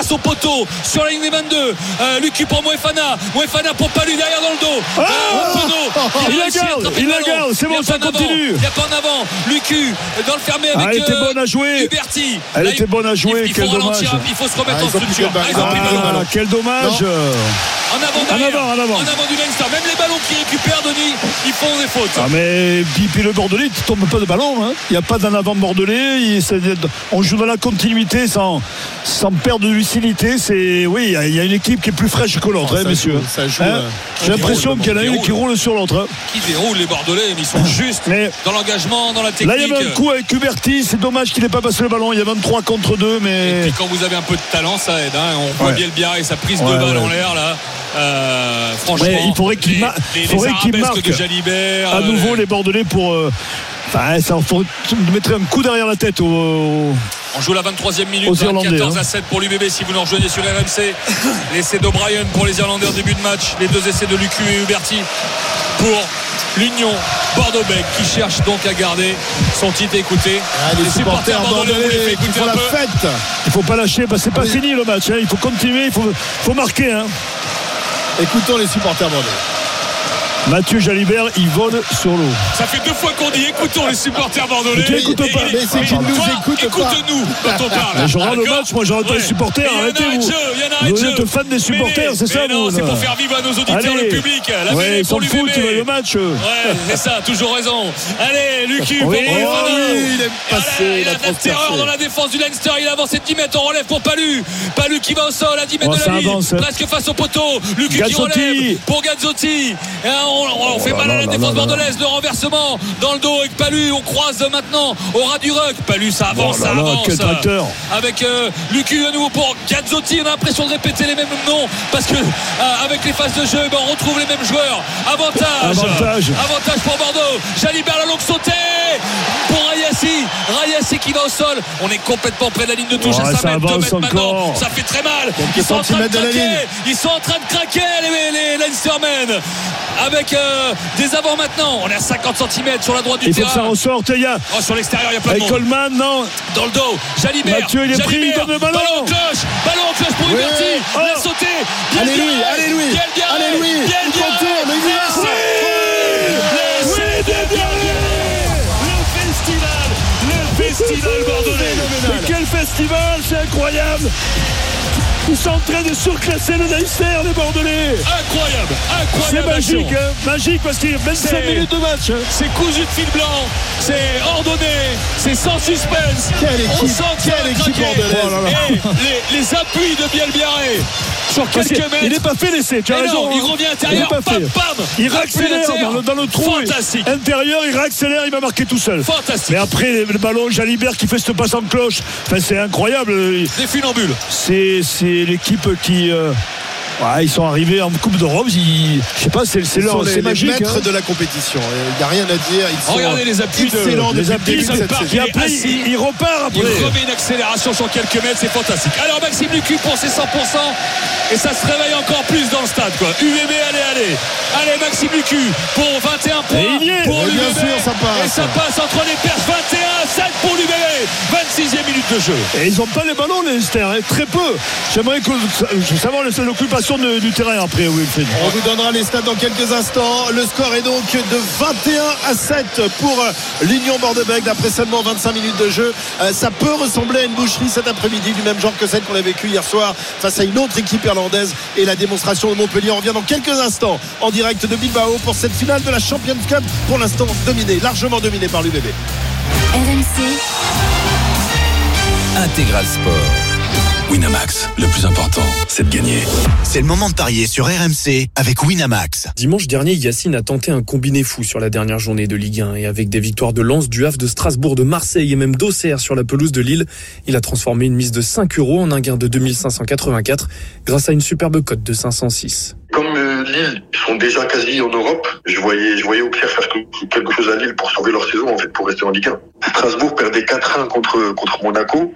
face au poteau sur la ligne des 22. Lucu pour Moefana pour Palud derrière dans le dos. Il la garde, c'est bon, ça continue. Il n'y a pas en avant. Lucu dans le fermé avec elle était bonne à jouer. Huberti. Elle était bonne à jouer, quel dommage. Il faut se remettre en structure. Quel dommage. En avant du Leinster. Même les ballons qui récupèrent, Denis, ils font des fautes. Mais puis le Bordelais ne tombe pas de ballon. Il n'y a pas d'en avant Bordelais. On joue dans la continuité sans perdre de lucidité. Oui, il y a une équipe qui est plus fraîche que l'autre, messieurs. J'ai l'impression qu'il y en a une qui roule sur l'autre. Qui déroule les Bordelais, mais ils sont juste dans l'engagement, dans la technique. Là, il y avait un coup avec Huberti. C'est dommage qu'il n'ait pas passé le ballon. Il y a 23 contre 2. Mais... Et puis quand vous avez un peu de talent, ça aide. On voit bien le Biarritz et sa prise de balle en l'air là. Franchement, il faudrait qu'il marque de Jalibert, à nouveau les Bordelais pour. Ça mettrait un coup derrière la tête On joue la 23e minute, 14-7 pour l'UBB si vous nous rejoignez sur RMC. L'essai d'O'Brien pour les Irlandais en début de match. Les deux essais de Lucu et Huberti pour l'Union Bordeaux-Bègles qui cherche donc à garder son titre. Écoutez, les supporters bordelais qui font la fête. Il ne faut pas lâcher, c'est pas fini le match. Il faut continuer, il faut marquer. Écoutons les supporters bordelais. Mathieu Jalibert, il vole sur l'eau. Ça fait 2 fois qu'on dit écoutons les supporters bordelais. Tu n'écoutes pas. Mais c'est qu'ils nous écoutent pas. Écoute-nous quand on parle. Je regarde le match, moi j'arrête pas les supporters. Arrêtez-vous. Vous êtes fan des supporters, c'est ça vous? C'est pour faire vivre à nos auditeurs, le public. Ils s'en foutent, tu vois le match. Ouais, c'est ça, toujours raison. Allez, Lucu. Il est passé. Il a de la terreur dans la défense du Leinster. Il a avancé de 10 mètres. On relève pour Palud. Palud qui va au sol à 10 mètres de la ligne. Presque face au poteau. Lucu qui relève pour Gazzotti. On fait mal à la défense bordelaise. Le renversement dans le dos avec Palud. On croise maintenant au ras du ruck. Palud, ça avance. Quel tracteur. Avec Lucu à nouveau pour Gazzotti. On a l'impression de répéter les mêmes noms parce que avec les phases de jeu, on retrouve les mêmes joueurs. Avantage pour Bordeaux. Jalibert la longue sautée pour Rayassi qui va au sol. On est complètement près de la ligne de touche. À 5 mètres, 2 mètres maintenant. Ça fait très mal. Ils sont en train de craquer les Leinstermen avec des avants maintenant. On est à 50 cm sur la droite du terrain. Il faut que ça ressorte. Sur l'extérieur, il y a plein de monde. Coleman, non. Dans le dos, Jalibert. Mathieu, il est pris, il donne le ballon. Ballon en cloche pour Huberti. Il a sauté. Allez Louis. Il contourne. Le festival bordelais. Mais quel festival, c'est incroyable. Ils sont en train de surclasser le Leinster, les Bordelais. Incroyable. C'est magique, magique parce qu'il y a 25 minutes de match. C'est cousu de fil blanc, c'est ordonné, c'est sans suspense. On sent quelle équipe bordelaise. Et les appuis de Bielbiarré sur quelques mètres. Il n'est pas fait l'essai, tu as raison. Il revient intérieur, bam. Il réaccélère dans le trou intérieur, il réaccélère, il va marquer tout seul. Fantastique. Mais après, le ballon, Jalibert qui fait cette passe en cloche, c'est incroyable. Des funambules. C'est l'équipe qui ils sont arrivés en Coupe d'Europe. Je sais pas, c'est magique. Les maîtres de la compétition. Il n'y a rien à dire. Ils sont regardez les appuis il repart après. Il remet une accélération sur quelques mètres, c'est fantastique. Alors Maxime Lucu pour ses 100%. Et ça se réveille encore plus dans le stade UBB, allez Maxime Lucu pour 21 points pour l'UBB. Bien sûr, ça passe. Et ça passe entre les perches. 21-7 pour l'UBB. 26e minute de jeu. Et ils n'ont pas les ballons, les Leinster, très peu. J'aimerais savoir l'occupation du terrain après, Wilfried. On vous donnera les stats dans quelques instants. Le score est donc de 21-7 pour l'Union Bordeaux-Bègles après seulement 25 minutes de jeu. Ça peut ressembler à une boucherie cet après-midi, du même genre que celle qu'on a vécue hier soir face à une autre équipe irlandaise. Et la démonstration de Montpellier, on revient dans quelques instants en direct de Bilbao pour cette finale de la Champions Cup, pour l'instant largement dominée par l'UBB. RMC Intégral Sport. Winamax, le plus important, c'est de gagner. C'est le moment de parier sur RMC avec Winamax. Dimanche dernier, Yacine a tenté un combiné fou sur la dernière journée de Ligue 1 et avec des victoires de Lens, du Havre, de Strasbourg, de Marseille et même d'Auxerre sur la pelouse de Lille, il a transformé une mise de 5 € en un gain de 2584 grâce à une superbe cote de 506. Comme Lille, ils sont déjà quasi en Europe, je voyais Auxerre faire quelque chose à Lille pour sauver leur saison, en fait, pour rester en Ligue 1. Strasbourg perdait 4-1 contre Monaco.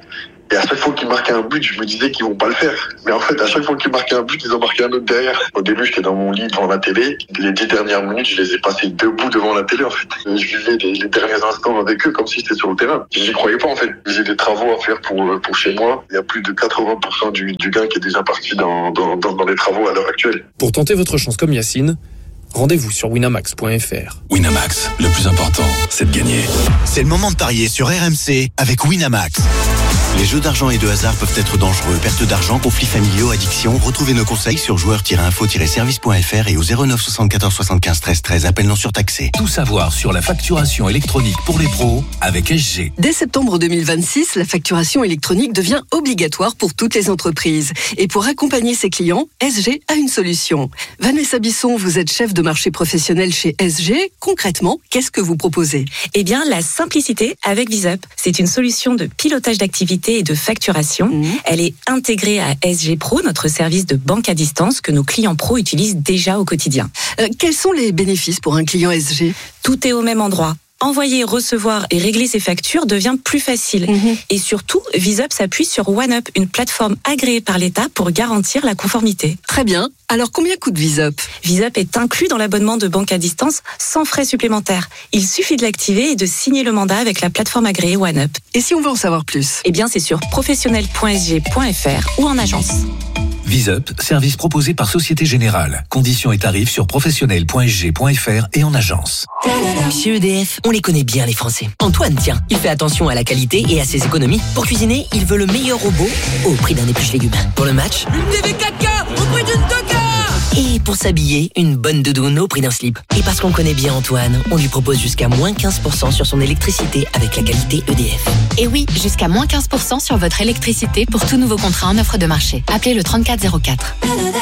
Et à chaque fois qu'ils marquaient un but, je me disais qu'ils vont pas le faire. Mais en fait, à chaque fois qu'ils marquaient un but, ils ont marqué un autre derrière. Au début, j'étais dans mon lit devant la télé. Les 10 dernières minutes, je les ai passées debout devant la télé, en fait. Je vivais les derniers instants avec eux comme si j'étais sur le terrain. J'y croyais pas, en fait. J'ai des travaux à faire pour chez moi. Il y a plus de 80% du gain qui est déjà parti dans les travaux à l'heure actuelle. Pour tenter votre chance comme Yacine, rendez-vous sur winamax.fr. Winamax, le plus important, c'est de gagner. C'est le moment de parier sur RMC avec Winamax. Les jeux d'argent et de hasard peuvent être dangereux. Perte d'argent, conflits familiaux, addiction. Retrouvez nos conseils sur joueurs-info-service.fr et au 09 74 75 13 13. Appel non surtaxé. Tout savoir sur la facturation électronique pour les pros avec SG. Dès septembre 2026, la facturation électronique devient obligatoire pour toutes les entreprises. Et pour accompagner ses clients, SG a une solution. Vanessa Bisson, vous êtes chef de marché professionnel chez SG. Concrètement, qu'est-ce que vous proposez ? Eh bien, la simplicité avec VisUp. C'est une solution de pilotage d'activité et de facturation. Elle est intégrée à SG Pro, notre service de banque à distance que nos clients pros utilisent déjà au quotidien. Quels sont les bénéfices pour un client SG ? Tout est au même endroit. Envoyer, recevoir et régler ses factures devient plus facile. Et surtout, VisUp s'appuie sur OneUp, une plateforme agréée par l'État pour garantir la conformité. Très bien. Alors, combien coûte VisUp ? VisUp est inclus dans l'abonnement de banque à distance sans frais supplémentaires. Il suffit de l'activer et de signer le mandat avec la plateforme agréée OneUp. Et si on veut en savoir plus ? Eh bien, c'est sur professionnel.sg.fr ou en agence. VisUp, service proposé par Société Générale. Conditions et tarifs sur professionnel.sg.fr et en agence. Chez EDF, on les connaît bien les Français. Antoine, tiens, il fait attention à la qualité et à ses économies. Pour cuisiner, il veut le meilleur robot au prix d'un épluche légumes. Pour le match, une TV 4K au prix d'une Toka. Et pour s'habiller, une bonne doudoune au prix d'un slip. Et parce qu'on connaît bien Antoine, on lui propose jusqu'à moins 15% sur son électricité avec la qualité EDF. Et oui, jusqu'à moins 15% sur votre électricité pour tout nouveau contrat en offre de marché. Appelez le 3404.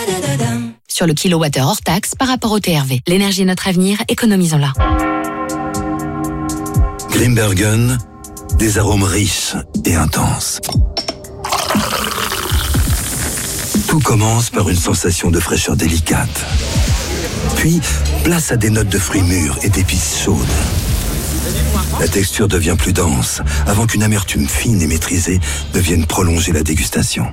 Sur le kilowattheure hors taxe par rapport au TRV. L'énergie est notre avenir, économisons-la. Grimbergen, des arômes riches et intenses. Tout commence par une sensation de fraîcheur délicate. Puis, place à des notes de fruits mûrs et d'épices chaudes. La texture devient plus dense, avant qu'une amertume fine et maîtrisée ne vienne prolonger la dégustation.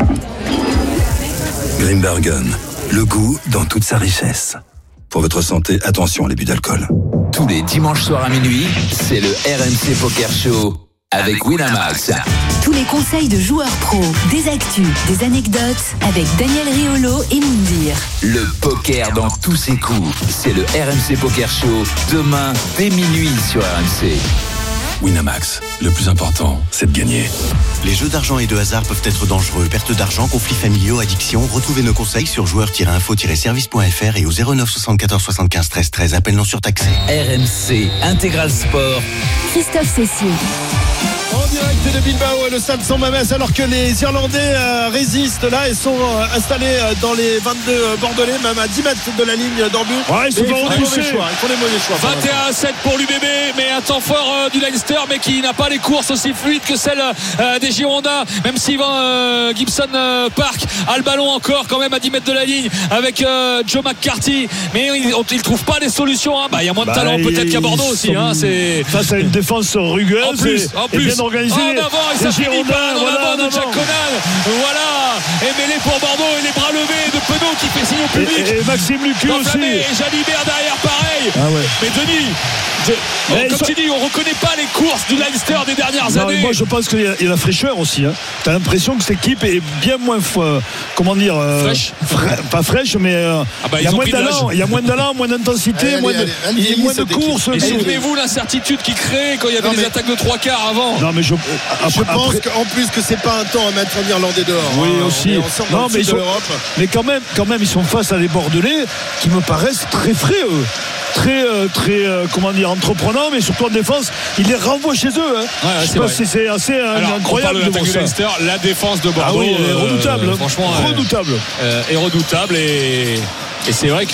Grimbergen, le goût dans toute sa richesse. Pour votre santé, attention à l'abus d'alcool. Tous les dimanches soirs à minuit, c'est le RMC Poker Show avec Winamax. Tous les conseils de joueurs pros, des actus, des anecdotes avec Daniel Riolo et Moundir. Le poker dans tous ses coups, c'est le RMC Poker Show demain dès minuit sur RMC. Winamax, le plus important, c'est de gagner. Les jeux d'argent et de hasard peuvent être dangereux. Perte d'argent, conflits familiaux, addiction. Retrouvez nos conseils sur joueurs-info-service.fr et au 09 74 75 13 13. Appel non surtaxé. RMC Intégral Sport. Christophe Cessier. En direct de Bilbao, le stade San Mamés, alors que les Irlandais résistent là et sont installés dans les 22 Bordelais, même à 10 mètres de la ligne d'en but. Ouais, ils font des mauvais choix. 21-7 pour l'UBB, mais un temps fort du Leinster, mais qui n'a pas les courses aussi fluides que celles des Girondins, même si Gibson Park a le ballon encore quand même à 10 mètres de la ligne avec Joe McCarthy, mais il ne trouve pas les solutions. Il y a moins de talent peut-être qu'à Bordeaux aussi. Face à une défense rugueuse en plus. Organisé. En avant, et ça finit pas en avant de Jack Conal. Voilà, et mêlé pour Bordeaux et les bras levés de Penaud qui fait signe au public. Et Maxime Lucu aussi. Et Jalibert derrière, pareil. Mais Denis, comme tu dis, on reconnaît pas les courses du Leinster des dernières années. Moi, je pense qu'il y a la fraîcheur aussi. T'as l'impression que cette équipe est bien moins, fraîche. Pas fraîche, mais il y a moins d'allant. Il y a moins d'allant, moins d'intensité, moins de courses. Et souvenez-vous l'incertitude qu'il crée quand il y avait des attaques de 3 quarts avant. Non, mais je pense qu'en plus que c'est pas un temps à mettre un Irlandais dehors. Oui, aussi. Mais quand même, ils sont face à des Bordelais qui me paraissent très frais, eux. Très entreprenants, mais surtout en défense, ils les renvoient chez eux. C'est assez incroyable de voir ça. La défense de Bordeaux, elle est redoutable. Franchement, redoutable. Est redoutable et c'est vrai que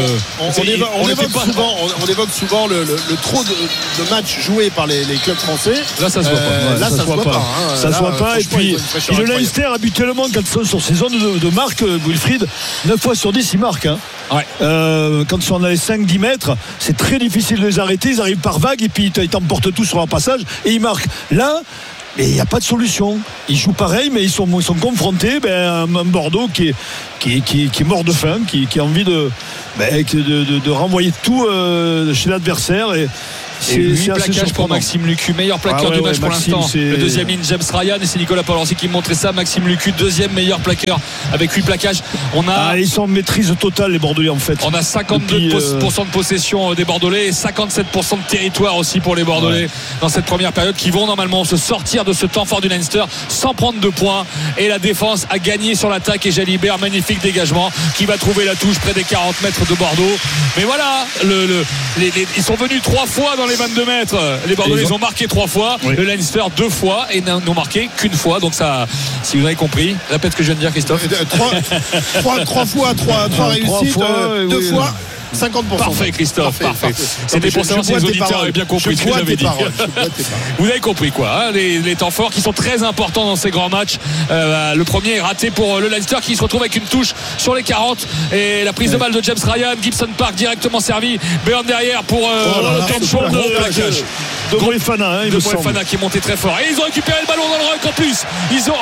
on évoque souvent le trop de matchs joués par les clubs français. Là, ça se voit pas. Ça se voit pas. Et puis le Leinster, habituellement, quand ils sont sur ces zones de marque, Wilfried, 9 fois sur 10, ils marquent. Quand ils sont dans les 5-10 mètres, c'est très difficile de les arrêter. Ils arrivent par vague et puis ils t'emportent tout sur leur passage et ils marquent. Là, Mais il n'y a pas de solution. Ils jouent pareil, mais ils sont confrontés à un Bordeaux qui est mort de faim, qui a envie de renvoyer tout chez l'adversaire. C'est 8 plaquages pour Maxime Lucu, meilleur plaqueur du match pour l'instant. Le deuxième ligne, James Ryan, et c'est Nicolas Palorsi qui me montrait ça. Maxime Lucu, deuxième meilleur plaqueur avec 8 plaquages. Ils sont en maîtrise totale, les Bordelais, en fait. On a 52% de possession des Bordelais et 57% de territoire aussi pour les Bordelais dans cette première période, qui vont normalement se sortir de ce temps fort du Leinster sans prendre de points. Et la défense a gagné sur l'attaque, et Jalibert, magnifique dégagement, qui va trouver la touche près des 40 mètres de Bordeaux. Mais voilà, ils sont venus 3 fois dans les 22 mètres. Les Bordelais, ils ont marqué 3 fois, le Leinster 2 fois, et n'ont marqué qu'une fois. Donc ça, si vous avez compris, répète ce que je viens de dire, Christophe. 3 fois, 3 réussites, 2 fois. 50%. Parfait, Christophe, parfait. C'était pour savoir si les auditeurs avaient bien compris ce que j'avais dit. Vous avez compris quoi, hein, les temps forts qui sont très importants dans ces grands matchs. Le premier est raté pour le Leinster, qui se retrouve avec une touche sur les 40, et la prise de balle de James Ryan. Gibson Park directement servi, Béon derrière pour le temps de chaud de plaquage de Moefana, qui est monté très fort, et ils ont récupéré le ballon dans le ruck en plus. Ils sont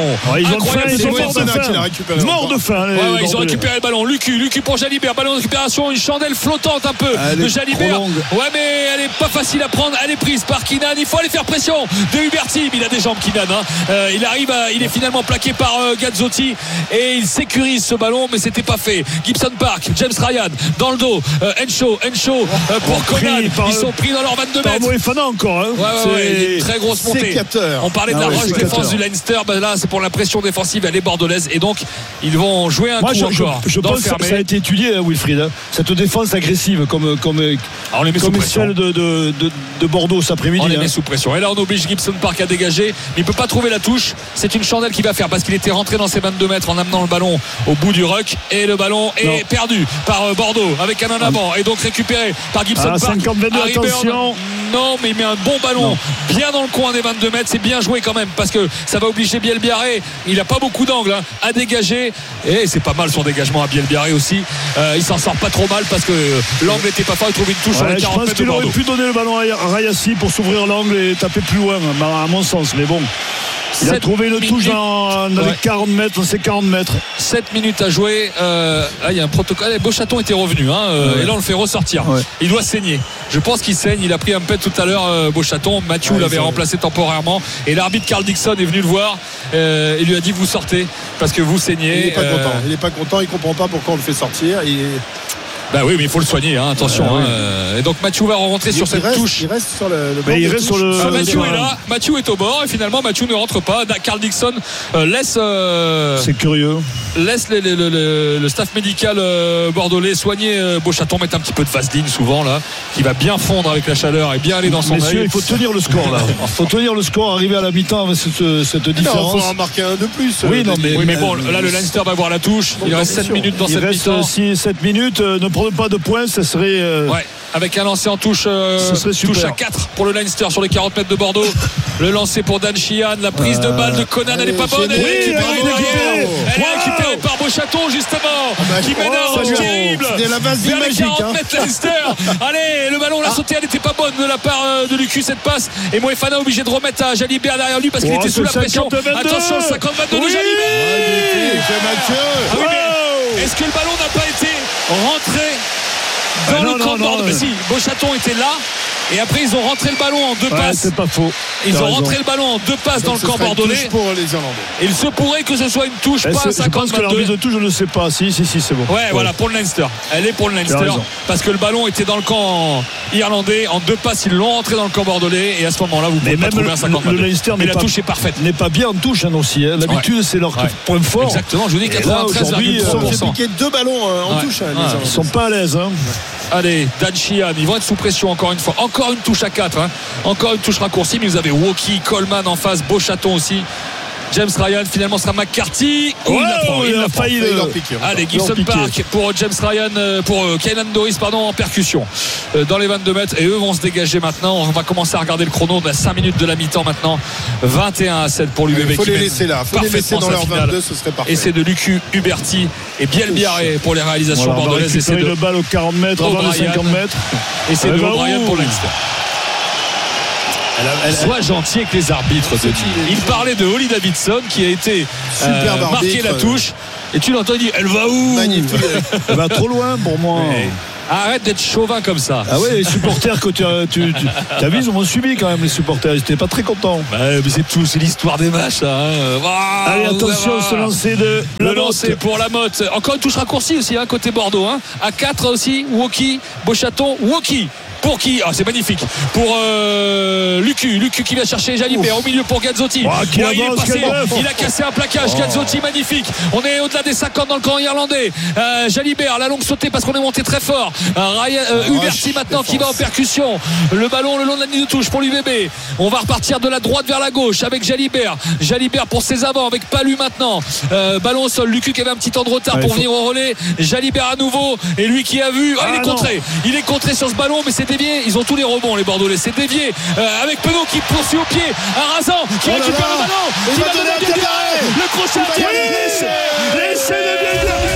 morts de faim. Ils ont récupéré le ballon. Lucu pour Jalibert, ballon de récupération, une chandelle flottante un peu de Jalibert. Mais elle est pas facile à prendre. Elle est prise par Keenan. Il faut aller faire pression de Huberty. Il a des jambes, Keenan. Il est finalement plaqué par Gazzotti, et il sécurise ce ballon, mais c'était pas fait. Gibson Park, James Ryan dans le dos. Henshaw pour Conan. Ils sont pris dans leurs 22 mètres. Encore, une très grosse montée. On parlait de la roche défense du Leinster. Là, c'est pour la pression défensive, elle est bordelaise, et donc ils vont jouer un coup encore. Je pense que ça a été étudié, Wilfried, cette défense agressive comme celle de Bordeaux cet après-midi. On les met sous pression, et là on oblige Gibson Park à dégager, mais il peut pas trouver la touche. C'est une chandelle qui va faire, parce qu'il était rentré dans ses 22 mètres en amenant le ballon au bout du ruck, et le ballon est perdu par Bordeaux avec un en avant, et donc récupéré par Gibson Park. 50-22, attention. Non, mais il met un bon ballon bien dans le coin des 22 mètres. C'est bien joué quand même, parce que ça va obliger Bielbiarré, il n'a pas beaucoup d'angle, à dégager, et c'est pas mal son dégagement à Bielbiarré aussi. Il s'en sort pas trop mal, parce que l'angle n'était pas fort. Il trouve une touche sur les 40 mètres de Bordeaux. Il aurait pu donner le ballon à Rayassi pour s'ouvrir l'angle et taper plus loin, à mon sens, mais bon. Il a trouvé une touche dans les 40 mètres, c'est 40 mètres. 7 minutes à jouer. Il y a un protocole. Beauchaton était revenu, et là on le fait ressortir. Il doit saigner. Je pense qu'il saigne. Il a pris un pet tout à l'heure, Beauchaton. Mathieu l'avait remplacé temporairement, et l'arbitre Carl Dixon est venu le voir. Il lui a dit: vous sortez parce que vous saignez. Il n'est pas content. Il comprend pas pourquoi on le fait sortir. Bah oui, mais il faut le soigner, attention. Et donc Mathieu va rentrer sur cette touche. Il reste sur le Mathieu est là, Mathieu est au bord, et finalement Mathieu ne rentre pas. Carl Dixon laisse. C'est curieux. Laisse le staff médical bordelais soigner Beauchaton, mettre un petit peu de vaseline souvent là, qui va bien fondre avec la chaleur et bien aller dans son œil. Messieurs, il faut tenir le score là. Il faut tenir le score, arriver à la mi-temps avec cette différence. Il faut en marquer un de plus. Oui, mais bon, là le Leinster va voir la touche. Il reste 7 minutes dans cette mi-temps. Il reste 7 minutes. Ne prenez pas de points, ça serait. Avec un lancer en touche, touche à 4 pour le Leinster sur les 40 mètres de Bordeaux. Le lancer pour Dan Sheehan, la prise de balle de Conan, elle n'est pas bonne. Elle est récupérée par Beauchaton justement, qui mène un range terrible vers les 40 mètres Leinster. Allez, le ballon l'a sauté, elle n'était pas bonne de la part de Lucu, cette passe, et Moefana obligé de remettre à Jalibert derrière lui parce qu'il était sous la pression. Attention, le 50-22 de Jalibert. Est-ce que le ballon n'a pas été rentré dans le camp de Bordeaux? Mais si, Beauchaton était là, et après ils ont rentré le ballon en 2 passes. C'est pas faux. Ils ont rentré le ballon en 2 passes dans le camp bordelais. Pour les Irlandais. Il se pourrait que ce soit une touche, pas à 50-22. Je pense que l'arbitre de touche, je ne sais pas. Si, c'est bon. Voilà, pour le Leinster. Elle est pour le Leinster, parce que le ballon était dans le camp irlandais. En 2 passes, ils l'ont rentré dans le camp bordelais, et à ce moment-là, vous pouvez pas trouver un 50-22. Le Leinster, mais la touche est parfaite. N'est pas bien en touche aussi. L'habitude, c'est leur point fort. Exactement, je vous dis 93,3%. Ils ont piqué 2 ballons en touche. Ils sont pas à l'aise. Allez, Dan Sheehan, ils vont être sous pression encore une fois. Encore une touche à 4. Encore une touche raccourcie, mais vous avez Woki, Coleman en face, Beauchaton aussi. James Ryan, finalement sera McCarthy. Il a failli Allez, Gibson Park pour James Ryan, pour Kaylan Doris, en percussion dans les 22 mètres, et eux vont se dégager maintenant. On va commencer à regarder le chrono. On a 5 minutes de la mi-temps maintenant. 21-7 pour l'UBB. Il faut les laisser là. Il faut les laisser dans leur 22, ce serait parfait. Et c'est de Lucu, Huberty et Bielbiarré pour les réalisations bordelaises. Et c'est de balle aux 40 mètres, avant les 50 mètres. Et c'est de O'Brien pour Leinster. Sois gentil avec les arbitres, Denis. Il parlait de Holly Davidson qui a été marqué la touche. Et tu l'entends dire, elle va où? Magnifique. Elle va trop loin pour moi. Mais arrête d'être chauvin comme ça. Ah ouais, les supporters que tu as vu, ils ont subi quand même, les supporters. Ils n'étaient pas très contents. Mais c'est tout, c'est l'histoire des matchs. Allez, attention, ce lancer de le lancer pour la Motte. Encore une touche raccourcie aussi, côté Bordeaux. À 4 aussi, Woki, Beauchaton, Woki. Pour qui? C'est magnifique. Pour Lucu qui va chercher Jalibert au milieu pour Gazzotti. Il est passé, il a cassé un plaquage. Gazzotti, magnifique. On est au-delà des 50 dans le camp irlandais. Jalibert, la longue sautée parce qu'on est monté très fort. Huberti maintenant qui va en percussion. Le ballon le long de la ligne de touche pour l'UBB. On va repartir de la droite vers la gauche avec Jalibert pour ses avants avec Palu maintenant. Ballon au sol. Lucu qui avait un petit temps de retard pour venir au relais. Jalibert à nouveau. Et lui qui a vu. Il est contré sur ce ballon, mais c'est dévié. Ils ont tous les rebonds, les Bordelais. C'est dévié avec Penaud qui poursuit au pied. Razan qui récupère le ballon. Qui va donner à Bielbiarré. Le crochet à l'essai de Bielbiarré.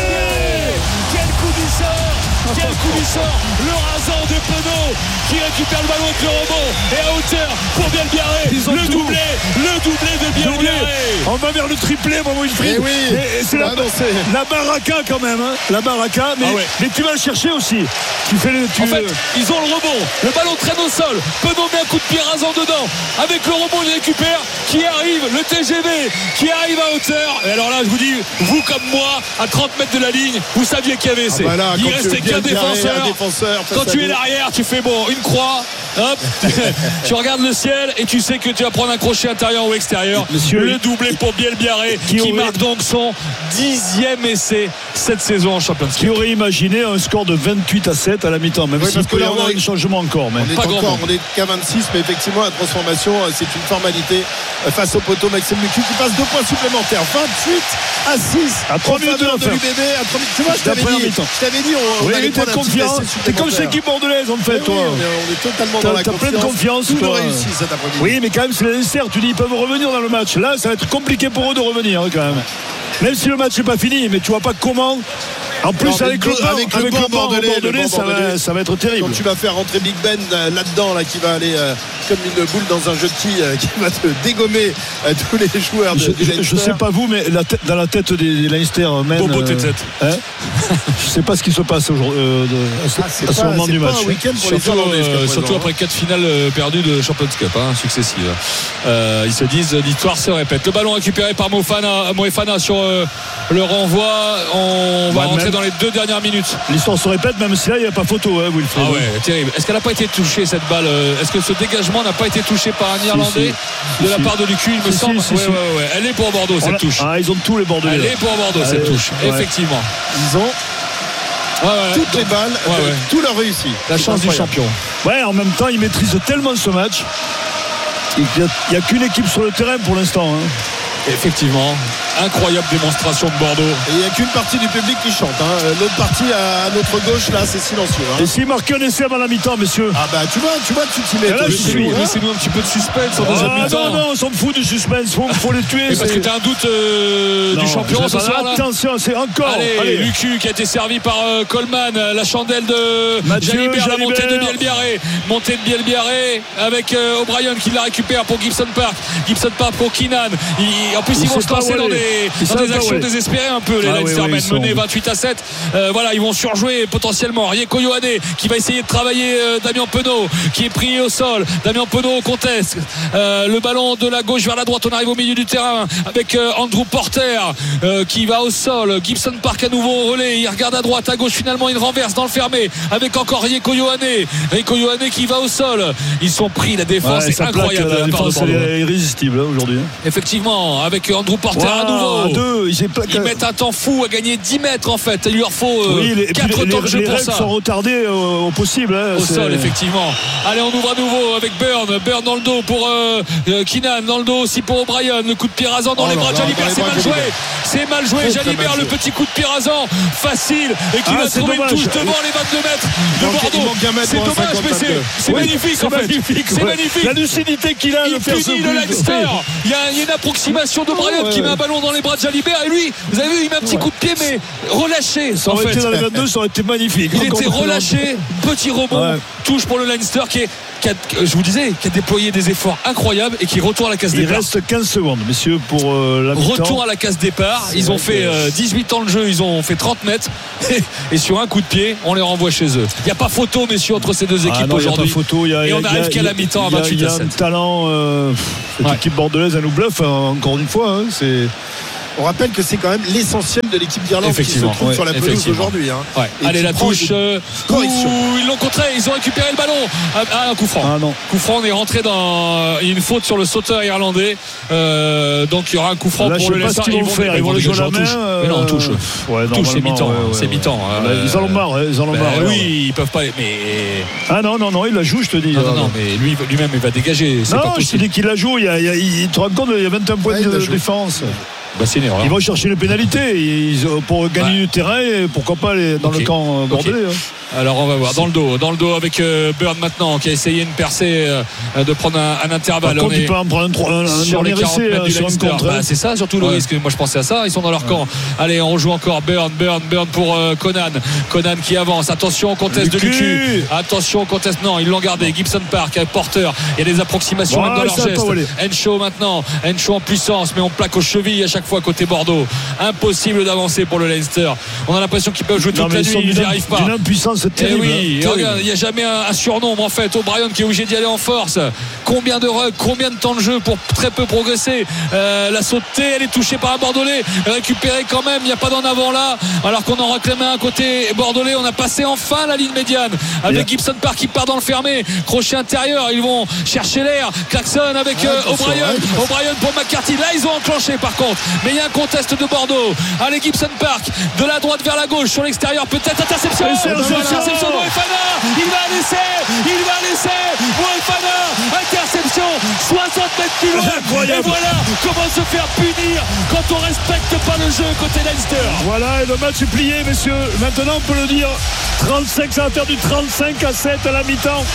Quel coup du sort. Le Razan de Penaud qui récupère le ballon avec le rebond et à hauteur pour Bielbiarré. Le doublé de Bielbiarré. On va vers le triplé, mon Wilfried. C'est la baraka quand même. La baraka, mais tu vas le chercher aussi. En fait, ils ont le rebond. Le ballon traîne au sol. Penaud met un coup de pied Razan dedans. Avec le rebond, il récupère. Qui arrive, le TGV qui arrive à hauteur. Et alors là, je vous dis, vous comme moi, à 30 mètres de la ligne, vous saviez qu'il y avait essai. Il restait qu'un défenseur. Quand tu es l'arrière, tu fais une croix. Hop, tu regardes le ciel et tu sais que tu vas prendre un crochet intérieur ou extérieur. Le doublé pour Bielbiarré qui marque donc son 10e essai cette saison en Champions League. Qui aurait imaginé un score de 28-7 à la mi-temps, même s'il peut y avoir un changement encore. On est qu'à 26, mais effectivement la transformation c'est une formalité face au poteau. Maxime Lucu qui passe 2 points supplémentaires, 28-6 à 3 minutes de l'UBB. Tu vois, je t'avais dit on allait prendre un petit essai supplémentaire. T'es comme cette équipe bordelaise en fait, toi. On est totalement dans la confiance. T'as plein de confiance. Tout réussi cet après-midi. Oui, mais quand même c'est nécessaire. Tu dis ils peuvent revenir dans le match. Là, ça va être compliqué pour eux de revenir quand même. Même si le match n'est pas fini, mais tu vois pas comment. En plus, avec le banc bordelais, ça va être terrible. Quand tu vas faire rentrer Big Ben là-dedans, qui va aller comme une boule dans un jeu de quilles, qui va te dégommer tous les joueurs de Leinster. Je sais pas vous, mais dans la tête des Leinster même. Bobo tête. Je sais pas ce qui se passe aujourd'hui à ce moment du match. Surtout après 4 finales perdues de Champions Cup successives. Ils se disent l'histoire se répète. Le ballon récupéré par Moefana sur le renvoi. On va rentrer dans les 2 dernières minutes. L'histoire se répète, même si là il n'y a pas photo, Wilfried. Ah ouais, terrible. Est-ce qu'elle n'a pas été touchée cette balle? Est-ce que ce dégagement n'a pas été touché par un Irlandais de la part de Lucu, il me semble? Ouais. Elle est pour Bordeaux cette touche. Ils ont tous les Bordelais. Elle est pour Bordeaux cette touche, effectivement. Ils ont toutes les balles, tout leur réussi. La chance du champion. Ouais, en même temps, ils maîtrisent tellement ce match. Il n'y a qu'une équipe sur le terrain pour l'instant. Effectivement, incroyable démonstration de Bordeaux. Et il n'y a qu'une partie du public qui chante. L'autre partie à notre gauche, là, c'est silencieux. Et s'il marque un essai avant la mi-temps, messieurs? Tu vois, tu t'y mets. Laissez-nous un petit peu de suspense en deuxième mi-temps. Non, on s'en fout du suspense. Faut les tuer. Parce que tu as un doute du champion ce soir. Attention, c'est encore. Allez, Lucu qui a été servi par Coleman. La chandelle de Jalibert, la montée de Bielbiarré. Montée de Bielbiarré avec O'Brien qui la récupère pour Gibson Park. Gibson Park pour Keenan. En plus, ils vont se lancer dans des actions désespérées un peu, les Leinstermen, menés 28-7. Ils vont surjouer potentiellement. Rieko Ioane qui va essayer de travailler Damien Penaud qui est pris au sol. Damien Penaud conteste. Le ballon de la gauche vers la droite. On arrive au milieu du terrain avec Andrew Porter qui va au sol. Gibson Park à nouveau au relais. Il regarde à droite, à gauche. Finalement, il renverse dans le fermé avec encore Rieko Ioane. Rieko Ioane qui va au sol. Ils sont pris. La défense est incroyable. La défense est irrésistible aujourd'hui. Effectivement, avec Andrew Porter à nouveau. Ils mettent un temps fou à gagner 10 mètres en fait. Il leur faut 4 temps de jeu pour ça. Les règles sont retardées au possible. Au sol, effectivement. Allez, on ouvre à nouveau avec Burn dans le dos pour Keenan, dans le dos aussi pour O'Brien. Le coup de pied rasant dans les bras de Jalibert. C'est mal joué. Jalibert, le petit coup de pied rasant facile et qui va trouver une touche devant les 22 mètres de Bordeaux. C'est dommage, mais c'est magnifique en fait. C'est magnifique. La lucidité qu'il a. Il finit le Leinster. Il y a une approximation d'O'Brien qui met un ballon dans les bras de Jalibert et lui, vous avez vu, il met un petit coup de pied mais relâché. Ça aurait été dans les 22, ça aurait été magnifique. Il était relâché, petit rebond, touche pour le Leinster qui je vous disais, qui a déployé des efforts incroyables et qui retourne à la case départ. Il reste 15 secondes, messieurs, pour la mi-temps. Retour à la case départ. Ils ont fait 18 temps de jeu, ils ont fait 30 mètres et sur un coup de pied, on les renvoie chez eux. Il n'y a pas photo, messieurs, entre ces deux équipes aujourd'hui. Et on n'arrive qu'à la mi-temps à 28-7. Il y a un talent, cette équipe bordelaise, elle nous bluffe encore une fois. On rappelle que c'est quand même l'essentiel de l'équipe d'Irlande qui se trouve sur la pelouse aujourd'hui. Ouais. Allez, la touche. Correction. Ils l'ont contré, ils ont récupéré le ballon. Un coup franc. Coup franc, on est rentré dans une faute sur le sauteur irlandais. Donc il y aura un coup franc pour le Leinster. Ils vont le jouer à la main. Mais non, on touche. Touche, c'est mi-temps. C'est mi-temps. Ils en ont marre. Oui, ils peuvent pas. Mais. Ah non, il la joue, je te dis. Non, mais lui-même, il va dégager. Non, je te dis qu'il la joue. Il te rend compte, il y a 21 points de défense. C'est une erreur. Ils vont chercher une pénalité pour gagner du terrain et pourquoi pas aller dans le camp bordelais. Alors on va voir dans le dos avec Burn maintenant qui a essayé une percée de prendre un intervalle. Par contre, il peut en prendre un sur les 40 mètres du Leinster. C'est ça surtout le risque. Moi je pensais à ça. Ils sont dans leur camp. Allez, on rejoue encore Burn pour Conan qui avance. Attention, conteste de Lucu. Attention, conteste. Non, ils l'ont gardé. Gibson Park, porteur. Il y a des approximations même dans leur geste. Henshaw maintenant. Henshaw en puissance, mais on plaque aux chevilles à chaque fois côté Bordeaux. Impossible d'avancer pour le Leinster. On a l'impression qu'ils peuvent jouer toute la nuit. Ils n'y arrivent pas. D'une impuissance terrible. Regarde, il n'y a jamais un surnombre en fait. O'Brien qui est obligé d'y aller en force. Combien de rugs, combien de temps de jeu pour très peu progresser. La sautée, elle est touchée par un Bordelais. Récupérée quand même. Il n'y a pas d'en avant là. Alors qu'on en réclamait un côté Bordelais. On a passé enfin la ligne médiane avec Gibson Park qui part dans le fermé. Crochet intérieur. Ils vont chercher l'air. Klaxon avec O'Brien pour McCarthy. Là, ils ont enclenché par contre. Mais il y a un contest de Bordeaux. Allez, Gibson Park de la droite vers la gauche sur l'extérieur, peut-être interception de Moefana. Il va laisser Moefana, interception 60 mètres plus loin. Et voilà comment se faire punir quand on respecte pas le jeu côté Leinster. Voilà, et le match est plié, messieurs. Maintenant on peut le dire, 35, ça va faire du 35-7 à la mi-temps.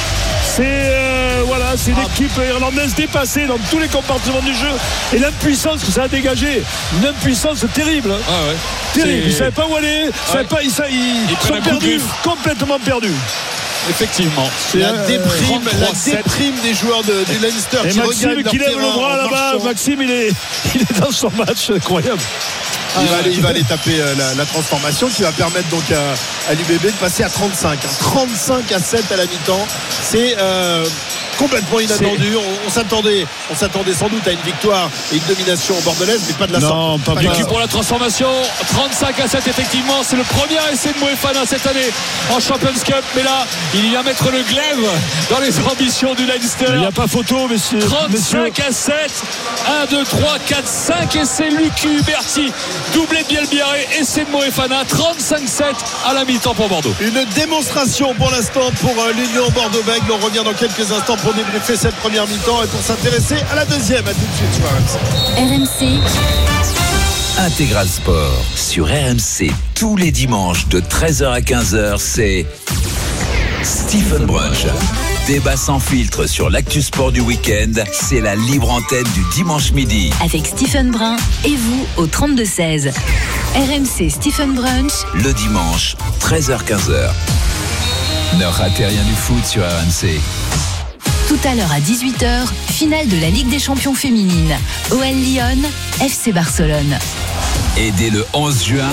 C'est l'équipe irlandaise dépassée dans tous les compartiments du jeu et l'impuissance que ça a dégagé, une impuissance terrible. Terrible. Ils ne savaient pas où aller, ils sont perdus, complètement perdus. Effectivement, c'est la déprime des joueurs du Leinster. Et Maxime qui lève le bras là-bas. Maxime, il est dans son match, incroyable. Il va aller taper la transformation qui va permettre donc à l'UBB de passer à 35. 35-7 à la mi-temps. C'est complètement inattendu. On s'attendait sans doute à une victoire et une domination bordelaise, mais pas de la sorte. Non, pas bien. Pour la transformation, 35-7 effectivement. C'est le premier essai de Moefana cette année en Champions Cup. Mais là, il vient mettre le glaive dans les ambitions du Leinster. Il n'y a pas photo, messieurs. 35-7. 1, 2, 3, 4, 5 essais Lucu Berti. Doublé de Bielbiaré, essai de Moefana. 35-7 à la mi-temps pour Bordeaux. Une démonstration pour l'instant pour l'Union Bordeaux-Bègles. On revient dans quelques instants pour débriefer cette première mi-temps et pour s'intéresser à la deuxième. À tout de suite sur RMC. Intégral Sport sur RMC tous les dimanches de 13h à 15h, c'est Stephen Brunch. Débat sans filtre sur l'actu sport du week-end, c'est la libre antenne du dimanche midi. Avec Stephen Brun et vous au 32-16. RMC Stephen Brunch. Le dimanche, 13h-15h. Ne ratez rien du foot sur RMC. Tout à l'heure à 18h, finale de la Ligue des Champions féminine. OL Lyon, FC Barcelone. Et dès le 11 juin,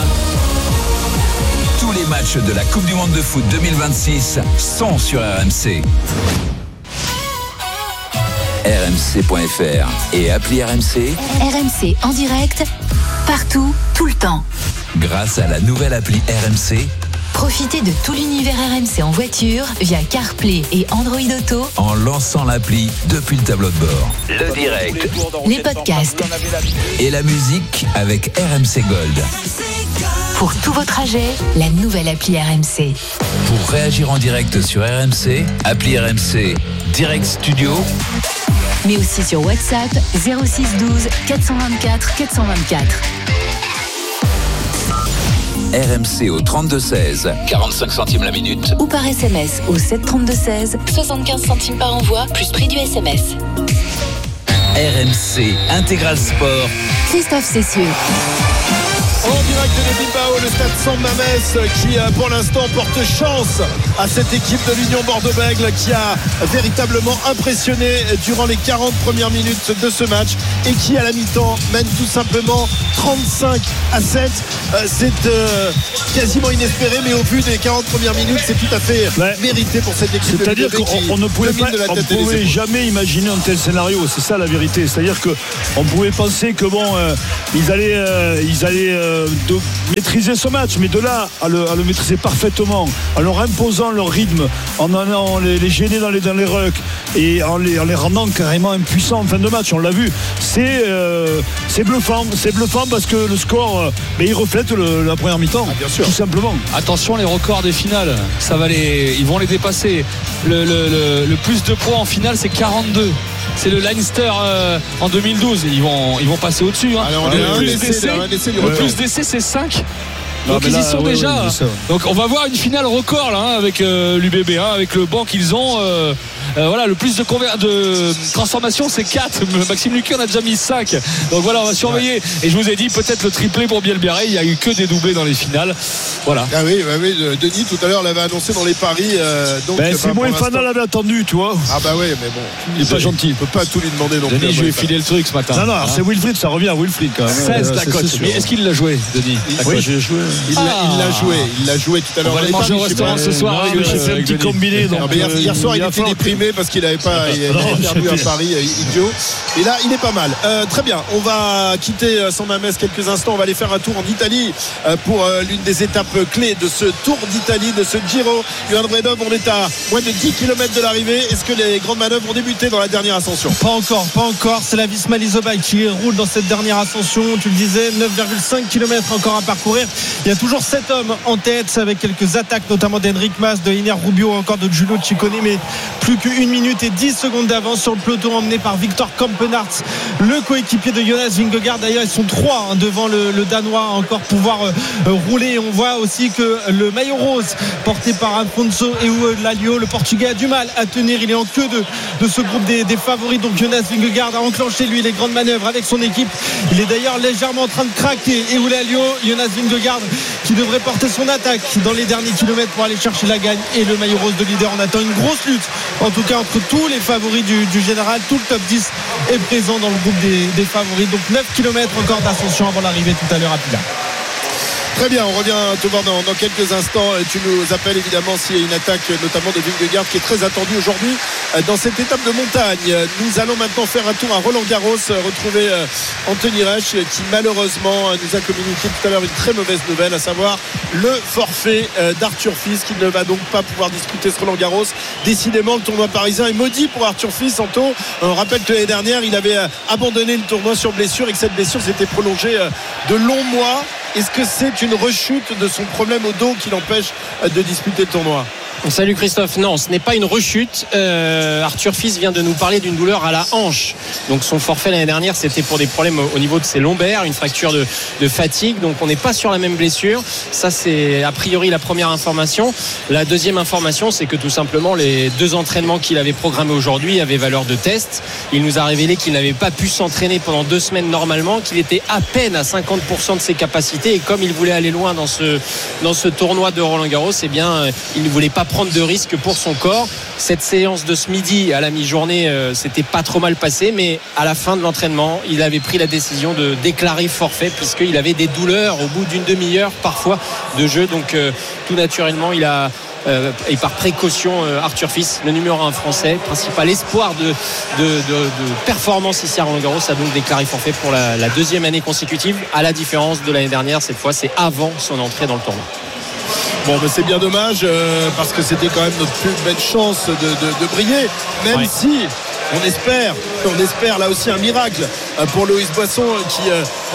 tous les matchs de la Coupe du Monde de foot 2026 sont sur RMC. RMC.fr et appli RMC. RMC en direct, partout, tout le temps. Grâce à la nouvelle appli RMC, profitez de tout l'univers RMC en voiture via CarPlay et Android Auto en lançant l'appli depuis le tableau de bord. Le direct, les podcasts et la musique avec RMC Gold. Pour tous vos trajets, la nouvelle appli RMC. Pour réagir en direct sur RMC, appli RMC Direct Studio. Mais aussi sur WhatsApp 06 12 424 424. RMC au 32-16, 45 centimes la minute. Ou par SMS au 732-16, 75 centimes par envoi, plus prix du SMS. RMC Intégral Sport. Christophe Cessieux. En direct de Bilbao, le stade San Mamés qui pour l'instant porte chance à cette équipe de l'Union Bordeaux-Bègles qui a véritablement impressionné durant les 40 premières minutes de ce match et qui à la mi-temps mène tout simplement 35-7. C'est quasiment inespéré, mais au vu des 40 premières minutes, c'est tout à fait mérité pour cette équipe. C'est-à-dire qu'on ne pouvait jamais imaginer un tel scénario. C'est ça la vérité. C'est-à-dire qu'on pouvait penser que ils allaient maîtriser ce match, mais de là à le maîtriser parfaitement, en leur imposant leur rythme, en allant les gêner dans les rucks et en les rendant carrément impuissants en fin de match. On l'a vu. C'est bluffant. C'est bluffant parce que le score, il reflète la première mi-temps. Bien sûr. Tout simplement. Attention, les records des finales, ils vont les dépasser. Le plus de points en finale, c'est 42. C'est le Leinster en 2012. Ils vont passer au-dessus. Le plus d'essais, c'est 5. Donc ils y sont déjà. Donc on va voir une finale record là, avec l'UBB, avec le banc qu'ils ont. Le plus de transformation, c'est 4. Maxime Luquet en a déjà mis 5. Donc voilà, on va surveiller. Et je vous ai dit peut-être le triplé pour Bielbiarré. Il n'y a eu que des doublés dans les finales. Voilà. Ah oui, Denis tout à l'heure l'avait annoncé dans les paris. C'est moi et Fana l'avait attendu, tu vois. Ah bah oui, mais bon. Il est pas gentil. Il peut pas tout lui demander non plus. Denis, je lui ai filé le truc ce matin. Non, c'est Wilfried, ça revient à Wilfried quand même. 16 la cote. Mais est-ce qu'il l'a joué, Denis? Oui, j'ai joué. Il l'a joué tout à l'heure. On va aller manger au restaurant ce soir. J'ai fait un petit combiné. Hier soir, il était déprimé parce qu'il avait perdu un pari idiot. Et là, il est pas mal. Très bien. On va quitter San Mamés quelques instants. On va aller faire un tour en Italie pour l'une des étapes clés de ce Tour d'Italie, de ce Giro. Johan Bredov, on est à moins de 10 km de l'arrivée. Est-ce que les grandes manœuvres ont débuté dans la dernière ascension? Pas encore. C'est la Visma Leasebike qui roule dans cette dernière ascension. Tu le disais, 9,5 km encore à parcourir. Il y a toujours 7 hommes en tête avec quelques attaques, notamment d'Enric Mas, de Iner Rubio, encore de Giulio Ciccone, mais plus qu'1 minute et 10 secondes d'avance sur le peloton emmené par Victor Kampenarts, le coéquipier de Jonas Vingegaard. D'ailleurs, ils sont 3 devant le Danois à encore pouvoir rouler. Et on voit aussi que le maillot rose porté par Afonso Eulálio, le Portugais, a du mal à tenir. Il est en queue de ce groupe des favoris. Donc Jonas Vingegaard a enclenché lui les grandes manœuvres avec son équipe. Il est d'ailleurs légèrement en train de craquer. Eulálio, Jonas Vingegaard qui devrait porter son attaque dans les derniers kilomètres pour aller chercher la gagne, et le maillot rose de leader. On attend une grosse lutte en tout cas entre tous les favoris du général. Tout le top 10 est présent dans le groupe des favoris. Donc 9 km encore d'ascension avant l'arrivée tout à l'heure à Pilat. Très bien, on revient te voir dans quelques instants. Tu nous appelles évidemment s'il y a une attaque notamment de Vingegaard qui est très attendue aujourd'hui dans cette étape de montagne. Nous allons maintenant faire un tour à Roland-Garros, retrouver Anthony Reich qui malheureusement nous a communiqué tout à l'heure une très mauvaise nouvelle, à savoir le forfait d'Arthur Fils, qui ne va donc pas pouvoir disputer ce Roland-Garros. Décidément, le tournoi parisien est maudit pour Arthur Fils. Anto, on rappelle que l'année dernière il avait abandonné le tournoi sur blessure et que cette blessure s'était prolongée de longs mois. Est-ce que c'est une rechute de son problème au dos qui l'empêche de disputer le tournoi? Salut Christophe, non, ce n'est pas une rechute. Arthur Fils vient de nous parler d'une douleur à la hanche. Donc son forfait l'année dernière, c'était pour des problèmes au niveau de ses lombaires, une fracture de fatigue. Donc on n'est pas sur la même blessure. Ça, c'est a priori la première information. La deuxième information, c'est que tout simplement les 2 entraînements qu'il avait programmés aujourd'hui avaient valeur de test. Il nous a révélé qu'il n'avait pas pu s'entraîner pendant 2 semaines normalement, qu'il était à peine à 50% de ses capacités, et comme il voulait aller loin dans ce tournoi de Roland-Garros, eh bien il ne voulait pas prendre de risques pour son corps. Cette séance de ce midi à la mi-journée, c'était pas trop mal passé, mais à la fin de l'entraînement, il avait pris la décision de déclarer forfait puisqu'il avait des douleurs au bout d'une demi-heure parfois de jeu. Donc tout naturellement, il a et par précaution, Arthur Fils, le numéro 1 français, principal espoir de performance ici à Roland-Garros, a donc déclaré forfait pour la 2e année consécutive. À la différence de l'année dernière, cette fois c'est avant son entrée dans le tournoi. Bon, mais c'est bien dommage parce que c'était quand même notre plus belle chance de briller, même si on espère là aussi un miracle pour Loïs Boisson qui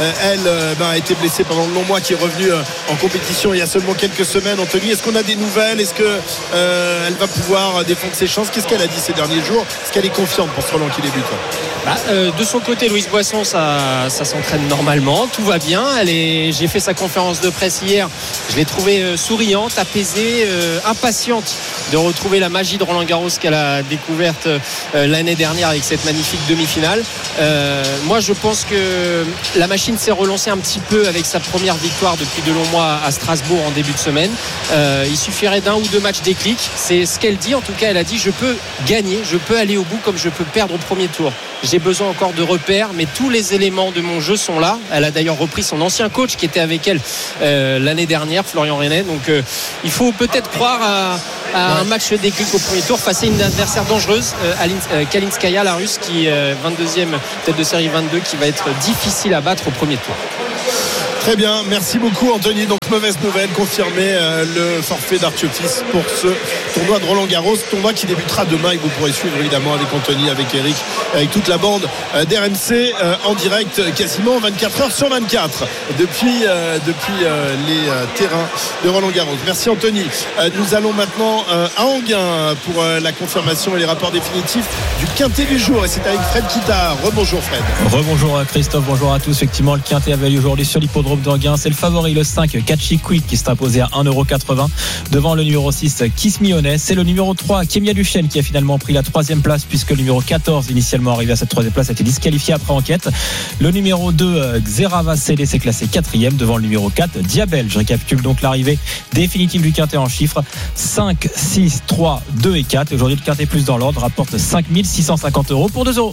a été blessée pendant de longs mois, qui est revenue en compétition il y a seulement quelques semaines. Anthony, est-ce qu'on a des nouvelles? Est-ce que elle va pouvoir défendre ses chances? Qu'est-ce qu'elle a dit ces derniers jours? Est-ce qu'elle est confiante pour ce Roland qui débute? De son côté, Louise Boisson, ça s'entraîne normalement, tout va bien. J'ai fait sa conférence de presse hier, je l'ai trouvée souriante, apaisée, impatiente de retrouver la magie de Roland-Garros qu'elle a découverte l'année dernière avec cette magnifique demi-finale. Moi, je pense que la machine s'est relancée un petit peu avec sa première victoire depuis de longs mois à Strasbourg en début de semaine. Il suffirait d'un ou deux matchs déclic. C'est ce qu'elle dit. En tout cas, elle a dit: je peux gagner, je peux aller au bout comme je peux perdre au premier tour. J'ai besoin encore de repères, mais tous les éléments de mon jeu sont là. Elle a d'ailleurs repris son ancien coach qui était avec elle l'année dernière, Florian Renet. Donc il faut peut-être croire à un match déclic au premier tour face à une adversaire dangereuse, Kalinskaya, la Russe, qui 22e tête de série 22, qui va être difficile à battre au premier tour. Très bien, merci beaucoup Anthony. Donc mauvaise nouvelle, confirmé le forfait d'Arthur Fils pour ce tournoi de Roland-Garros, tournoi qui débutera demain et que vous pourrez suivre évidemment avec Anthony, avec Eric, avec toute la bande d'RMC en direct quasiment 24 heures sur 24 depuis les terrains de Roland-Garros. Merci Anthony. Nous allons maintenant à Enghien pour la confirmation et les rapports définitifs du quintet du jour, et c'est avec Fred Kita. Rebonjour Fred. Rebonjour Christophe, bonjour à tous. Effectivement, le quintet avait lieu aujourd'hui sur l'hippodrome d'Enghien. C'est le favori, le 5 Catchy Quick, qui s'est imposé à 1,80€ devant le numéro 6 Kiss Me Honest. C'est le numéro 3 Kémia Duchesne qui a finalement pris la 3e place, puisque le numéro 14 initialement arrivé à cette 3e place a été disqualifié après enquête. Le numéro 2 Xerava Célé s'est classé 4e devant le numéro 4 Diabel. Je récapitule donc l'arrivée définitive du quintet en chiffres: 5, 6, 3, 2 et 4. Et aujourd'hui, le quintet plus dans l'ordre rapporte 5 650€ pour 2€.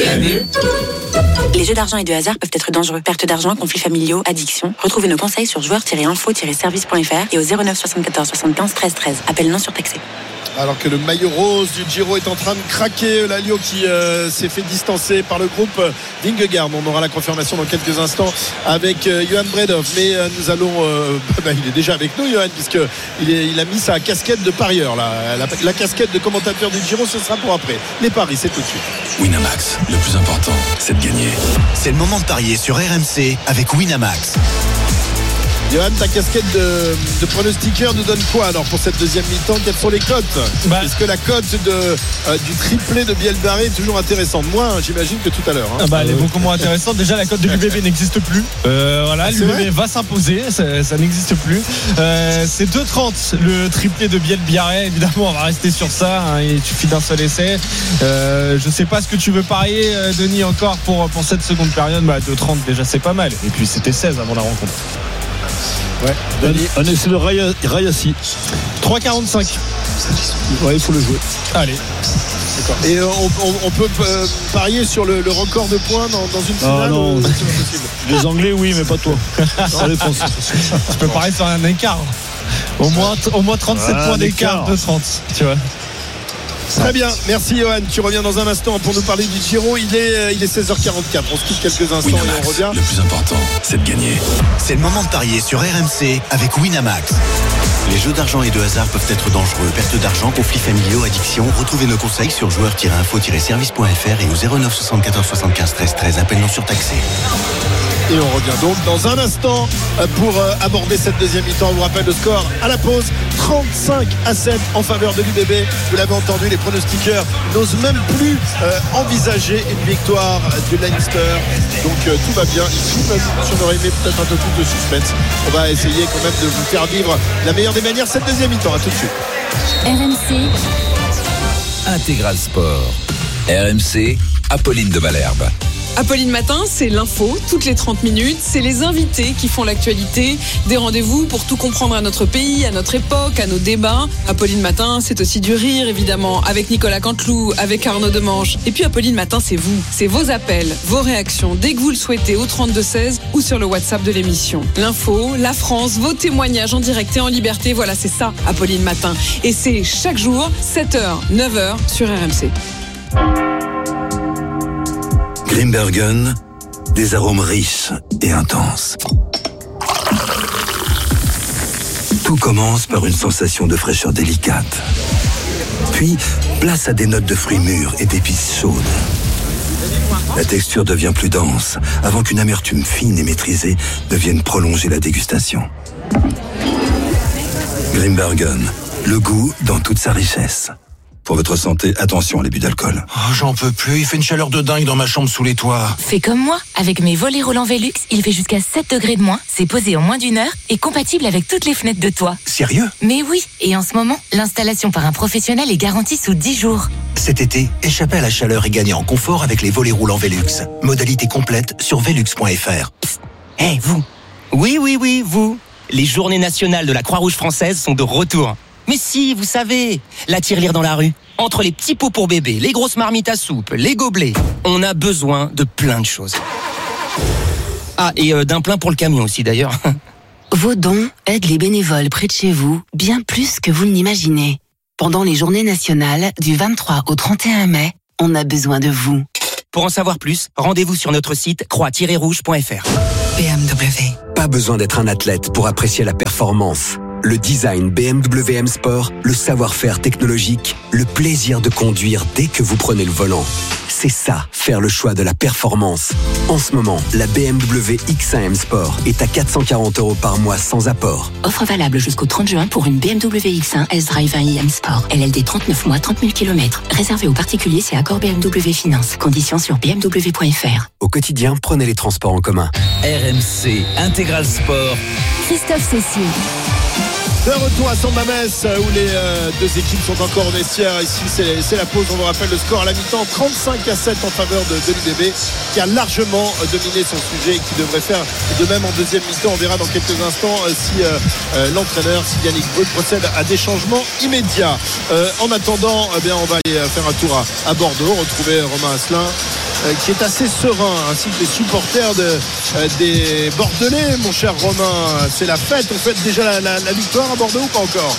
Les jeux d'argent et de hasard peuvent être dangereux. Perte d'argent, conflits familiaux, addiction. Retrouvez nos conseils sur joueurs-info-service.fr et au 09 74 75 13 13. Appel non surtaxé. Alors que le maillot rose du Giro est en train de craquer, l'Alliot qui s'est fait distancer par le groupe Vingegaard. On aura la confirmation dans quelques instants avec Johan Bredov. Mais nous allons... il est déjà avec nous, Johan, puisqu'il a mis sa casquette de parieur. La casquette de commentateur du Giro, ce sera pour après. Les paris, c'est tout de suite. Winamax, le plus important, c'est de gagner. C'est le moment de parier sur RMC avec Winamax. Johan, ta casquette de pronostiqueur nous donne quoi alors pour cette deuxième mi-temps? Quelles sont les cotes? Est-ce que la cote du triplé de Biel-Barré est toujours intéressante? Moins, j'imagine, que tout à l'heure. Elle est beaucoup moins intéressante. Déjà, la cote de l'UBB n'existe plus. L'UBB va s'imposer, ça n'existe plus. C'est 2,30 le triplé de Biel-Barré. Évidemment, on va rester sur ça. Il suffit d'un seul essai. Je ne sais pas ce que tu veux parier, Denis, encore pour cette seconde période. 2,30 déjà, c'est pas mal. Et puis c'était 16 avant la rencontre. Ouais, un essai de Rayassi. 3,45. Ouais, il faut le jouer. Allez. D'accord. Et on peut parier sur le record de points dans une finale? Non, les Anglais, oui, mais pas toi. Tu peux parier sur un écart. Au moins 37 points d'écart de 30. Tu vois. Très bien, merci Johan. Tu reviens dans un instant pour nous parler du Giro. Il est 16h44. On se quitte quelques instants Winamax, et on revient. Le plus important, c'est de gagner. C'est le moment de parier sur RMC avec Winamax. Les jeux d'argent et de hasard peuvent être dangereux. Perte d'argent, conflits familiaux, addiction. Retrouvez nos conseils sur joueurs-info-service.fr et au 09 74 75 13 13. Appel non surtaxé. Et on revient donc dans un instant pour aborder cette deuxième mi-temps. On vous rappelle le score à la pause: 35-7 en faveur de l'UBB. Vous l'avez entendu, les pronostiqueurs n'osent même plus envisager une victoire du Leinster. Donc tout va bien ici, même si on aurait aimé peut-être un peu plus de suspense. On va essayer quand même de vous faire vivre la meilleure des manières cette deuxième mi-temps. À tout de suite. RMC Intégral Sport. RMC, Apolline de Malherbe. Apolline Matin, c'est l'info, toutes les 30 minutes. C'est les invités qui font l'actualité. Des rendez-vous pour tout comprendre à notre pays, à notre époque, à nos débats. Apolline Matin, c'est aussi du rire, évidemment, avec Nicolas Canteloup, avec Arnaud Demange. Et puis Apolline Matin, c'est vous. C'est vos appels, vos réactions, dès que vous le souhaitez, au 32-16 ou sur le WhatsApp de l'émission. L'info, la France, vos témoignages en direct et en liberté. Voilà, c'est ça, Apolline Matin. Et c'est chaque jour, 7h, 9h sur RMC. Grimbergen, des arômes riches et intenses. Tout commence par une sensation de fraîcheur délicate. Puis, place à des notes de fruits mûrs et d'épices chaudes. La texture devient plus dense, avant qu'une amertume fine et maîtrisée ne vienne prolonger la dégustation. Grimbergen, le goût dans toute sa richesse. Pour votre santé, attention à l'abus d'alcool. Oh, j'en peux plus, il fait une chaleur de dingue dans ma chambre sous les toits. Fais comme moi, avec mes volets roulants Velux, il fait jusqu'à 7 degrés de moins, c'est posé en moins d'1 heure et compatible avec toutes les fenêtres de toit. Sérieux ? Mais oui, et en ce moment, l'installation par un professionnel est garantie sous 10 jours. Cet été, échappez à la chaleur et gagnez en confort avec les volets roulants Velux. Modalité complète sur velux.fr. Hé, vous. Oui, vous. Les journées nationales de la Croix-Rouge française sont de retour. Mais si, vous savez, la tirelire dans la rue. Entre les petits pots pour bébé, les grosses marmites à soupe, les gobelets, on a besoin de plein de choses. Ah, et d'un plein pour le camion aussi d'ailleurs. Vos dons aident les bénévoles près de chez vous bien plus que vous ne l'imaginez. Pendant les journées nationales, du 23 au 31 mai, on a besoin de vous. Pour en savoir plus, rendez-vous sur notre site croix-rouge.fr. BMW. Pas besoin d'être un athlète pour apprécier la performance. Le design BMW M Sport, le savoir-faire technologique, le plaisir de conduire dès que vous prenez le volant. C'est ça, faire le choix de la performance. En ce moment, la BMW X1 M Sport est à 440 € par mois sans apport. Offre valable jusqu'au 30 juin pour une BMW X1 S-Drive 1i M Sport. LLD 39 mois, 30 000 km. Réservé aux particuliers, c'est accord BMW Finance. Conditions sur bmw.fr. Au quotidien, prenez les transports en commun. RMC Intégral Sport. Christophe Cessier. De retour à Saint-Mamès où les deux équipes sont encore au vestiaire. Ici c'est la pause, on vous rappelle le score à la mi-temps 35-7 en faveur de l'UBB qui a largement dominé son sujet et qui devrait faire de même en deuxième mi-temps. On verra dans quelques instants si l'entraîneur, si Yannick Breuck procède à des changements immédiats. En attendant, on va aller faire un tour à Bordeaux, retrouver Romain Asselin qui est assez serein, ainsi que les supporters des Bordelais. Mon cher Romain, c'est la fête. On fête déjà la victoire à Bordeaux ou pas encore?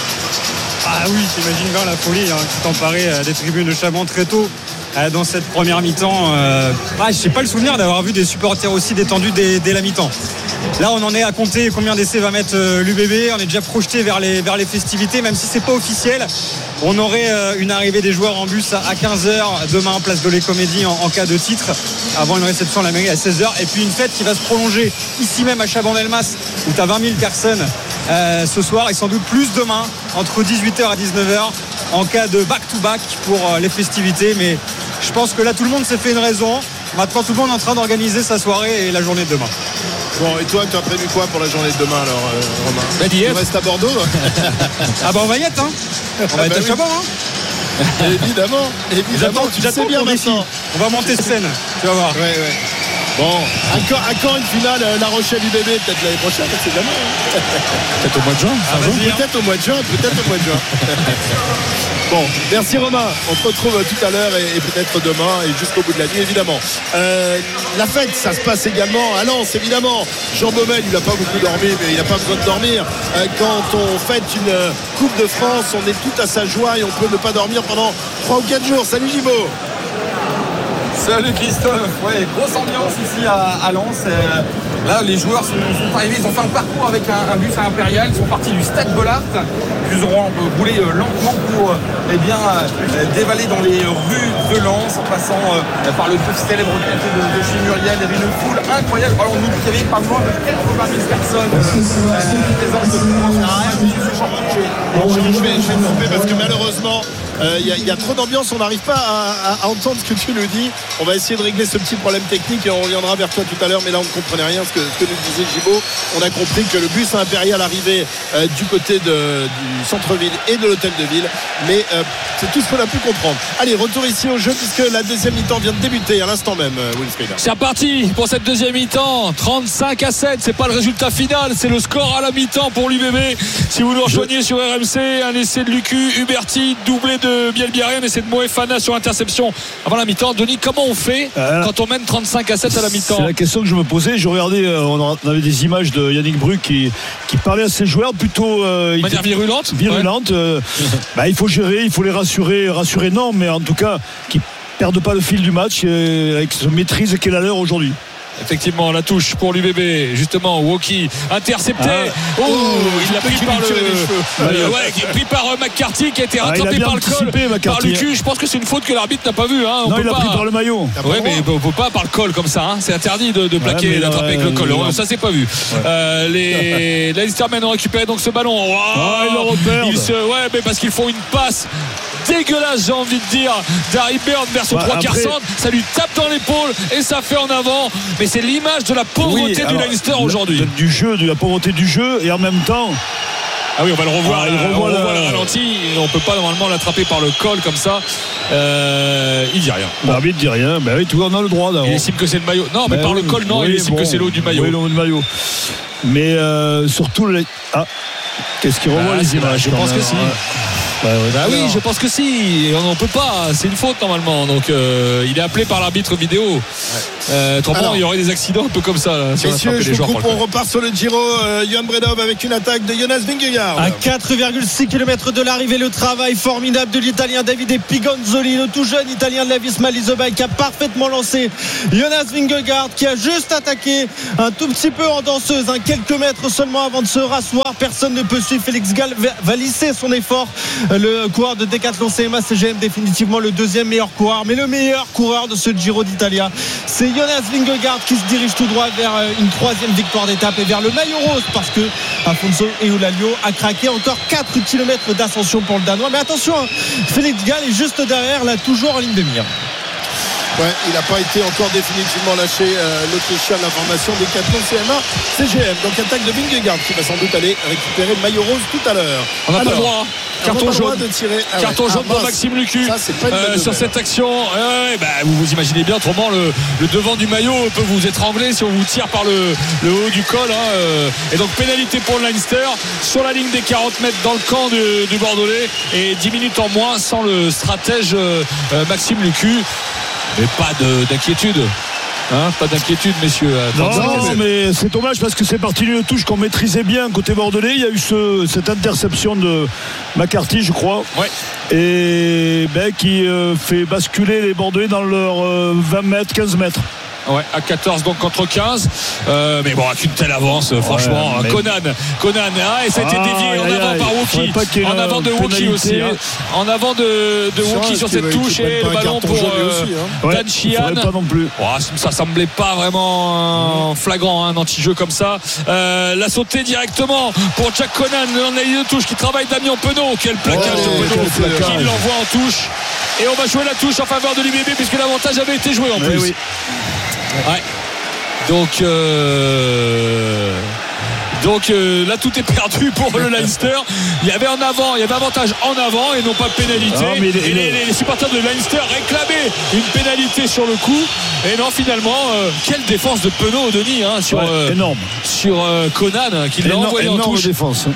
Ah oui, t'imagines bien la folie qui s'emparait des tribunes de Chaban très tôt dans cette première mi-temps. Je n'ai pas le souvenir d'avoir vu des supporters aussi détendus dès la mi-temps. Là on en est à compter combien d'essais va mettre l'UBB. On est déjà projeté vers les festivités, même si c'est pas officiel. On aurait une arrivée des joueurs en bus à 15h demain place de l'Écomédie en cas de titre, avant une réception à la mairie à 16h, et puis une fête qui va se prolonger ici même à Chaban-Delmas où tu as 20 000 personnes ce soir, et sans doute plus demain entre 18h et 19h en cas de back-to-back pour les festivités. Mais je pense que là tout le monde s'est fait une raison. Maintenant tout le monde est en train d'organiser sa soirée et la journée de demain. Bon, et toi, tu as prévu quoi pour la journée de demain alors, Romain? Tu restes à Bordeaux? Ah bah on va y être, hein. On va être à Chaban, hein. Évidemment, tu sais bien maintenant. On va monter scène, tu vas voir. Ouais. Bon, encore une finale, La Rochelle UBB, peut-être l'année prochaine, c'est jamais. Peut-être au mois de juin. Peut-être au mois de juin. Bon, merci Romain. On se retrouve tout à l'heure et peut-être demain et jusqu'au bout de la nuit, évidemment. La fête, ça se passe également à Lens, évidemment. Jean Baumel, il n'a pas beaucoup dormi, mais il n'a pas besoin de dormir. Quand on fête une Coupe de France, on est tout à sa joie et on peut ne pas dormir pendant 3 ou 4 jours. Salut Gibaud. Salut Christophe, grosse ambiance ici à Lens. Là les joueurs sont arrivés, ils ont fait un parcours avec un bus à Impérial, ils sont partis du stade Bollard, ils auront roulé lentement pour dévaler dans les rues de Lens en passant par le plus célèbre café de chez Muriel. Il y avait une foule incroyable. Alors nous il y avait pas moins de 80 000 personnes je vais me couper parce que malheureusement il y a trop d'ambiance, on n'arrive pas à entendre ce que tu nous dis. On va essayer de régler ce petit problème technique et on reviendra vers toi tout à l'heure, mais là on ne comprenait rien ce que nous disait Gibaud. On a compris que le bus Impérial arrivait du côté du centre-ville et de l'hôtel de ville, mais c'est tout ce qu'on a pu comprendre. Allez, retour ici au jeu puisque la deuxième mi-temps vient de débuter à l'instant même, Wilfried. C'est reparti pour cette deuxième mi-temps, 35-7, c'est pas le résultat final, c'est le score à la mi-temps pour l'UBB. Si vous nous rejoignez sur RMC, un essai de Lucu, Huberti, doublé de Bielbiaré, un essai de Moefana sur interception avant la mi-temps. Denis, comment on fait quand on mène 35-7 à la mi-temps? C'est la question que je me posais. Je regardais, on avait des images de Yannick Breuck qui parlait à ses joueurs plutôt de manière virulente. Ouais. Il faut gérer, il faut les rassurer non, mais en tout cas qu'ils perdent pas le fil du match avec cette maîtrise qu'est la leur aujourd'hui. Effectivement, la touche pour l'UBB, justement, Woki intercepté. Il l'a pris par McCarthy qui a été rattrapé par le col par Lucu. Je pense que c'est une faute que l'arbitre n'a pas vue. Non, il l'a pris par le maillot. Oui, mais on ne peut pas par le col comme ça. C'est interdit de plaquer, d'attraper avec le col. Ça, c'est pas vu. Les Listermen ont récupéré donc ce ballon. Ils le repèrent. Mais parce qu'ils font une passe dégueulasse, j'ai envie de dire, d'Harry Byrne vers son 3 quarts centre. Ça lui tape dans l'épaule et ça fait en avant. Mais c'est l'image de la pauvreté du Leinster aujourd'hui. Du jeu, de la pauvreté du jeu, et en même temps. Ah oui, on va le revoir. On revoit le ralenti. Et on peut pas normalement l'attraper par le col comme ça. Il dit rien. L'arbitre dit rien. Ben oui, tout on a le droit d'avoir. Il estime que c'est le maillot. Non, mais par le col, non. Il estime que c'est l'eau du maillot. Oui, l'eau du maillot. Mais surtout qu'est-ce qu'il revoit les images? Je pense que si. Oui, je pense que si. On n'en peut pas. C'est une faute normalement. Donc il est appelé par l'arbitre vidéo. Il y aurait des accidents un peu comme ça. Là, messieurs, je vous coupe, on repart sur le Giro. Johan Bredov avec une attaque de Jonas Vingegaard. À 4,6 km de l'arrivée, le travail formidable de l'Italien Davide Pigonzoli, le tout jeune Italien de la Visma Leasebike, qui a parfaitement lancé Jonas Vingegaard, qui a juste attaqué un tout petit peu en danseuse, quelques mètres seulement avant de se rasseoir. Personne ne peut suivre. Félix Gall va lisser son effort. Le coureur de Decathlon CMA CGM, définitivement le deuxième meilleur coureur, mais le meilleur coureur de ce Giro d'Italia, c'est Jonas Vingegaard, qui se dirige tout droit vers une troisième victoire d'étape et vers le maillot rose, parce que Afonso Eulalio a craqué. Encore 4 km d'ascension pour le Danois, mais attention, Félix Gall est juste derrière, là, toujours en ligne de mire. Ouais, il n'a pas été encore définitivement lâché, l'Autrichien de la formation Decathlon CMA CGM. Donc attaque de Vingegaard qui va sans doute aller récupérer le maillot rose tout à l'heure. On n'a pas le droit. Carton jaune de tirer. Carton jaune pour Maxime Lucu sur cette action. Vous imaginez bien, autrement le devant du maillot peut vous étrangler si on vous tire par le haut du col. Et donc pénalité pour le Leinster sur la ligne des 40 mètres dans le camp du Bordelais, et 10 minutes en moins sans le stratège Maxime Lucu. Mais pas d'inquiétude. Pas d'inquiétude, messieurs. Non, mais c'est dommage parce que c'est parti d'une touche qu'on maîtrisait bien côté bordelais. Il y a eu cette interception de McCarthy, je crois, et qui fait basculer les Bordelais dans leurs 20 mètres, 15 mètres. Ouais, à 14 donc contre 15. Mais bon, avec une telle avance, franchement, Conan, et ça a été dévié en avant par Woki, en avant de Woki aussi. En avant de Woki sur cette touche, et le ballon pour Dan Sheehan. Pas non plus. Ça semblait pas vraiment flagrant, un anti-jeu comme ça. La sautée directement pour Jack Conan dans la ligne de touche, qui travaille Damien Penaud. Quel plaquage de Penaud, qui l'envoie en touche. Et on va jouer la touche en faveur de l'UBB, puisque l'avantage avait été joué en plus. Oui. Ouais. Donc là tout est perdu pour le Leinster. Il y avait avantage en avant et non pas pénalité. Les supporters de Leinster réclamaient une pénalité sur le coup. Et non, finalement, quelle défense de Penaud, Denis, énorme. Sur Conan, qui l'a envoyé en touche. Défense.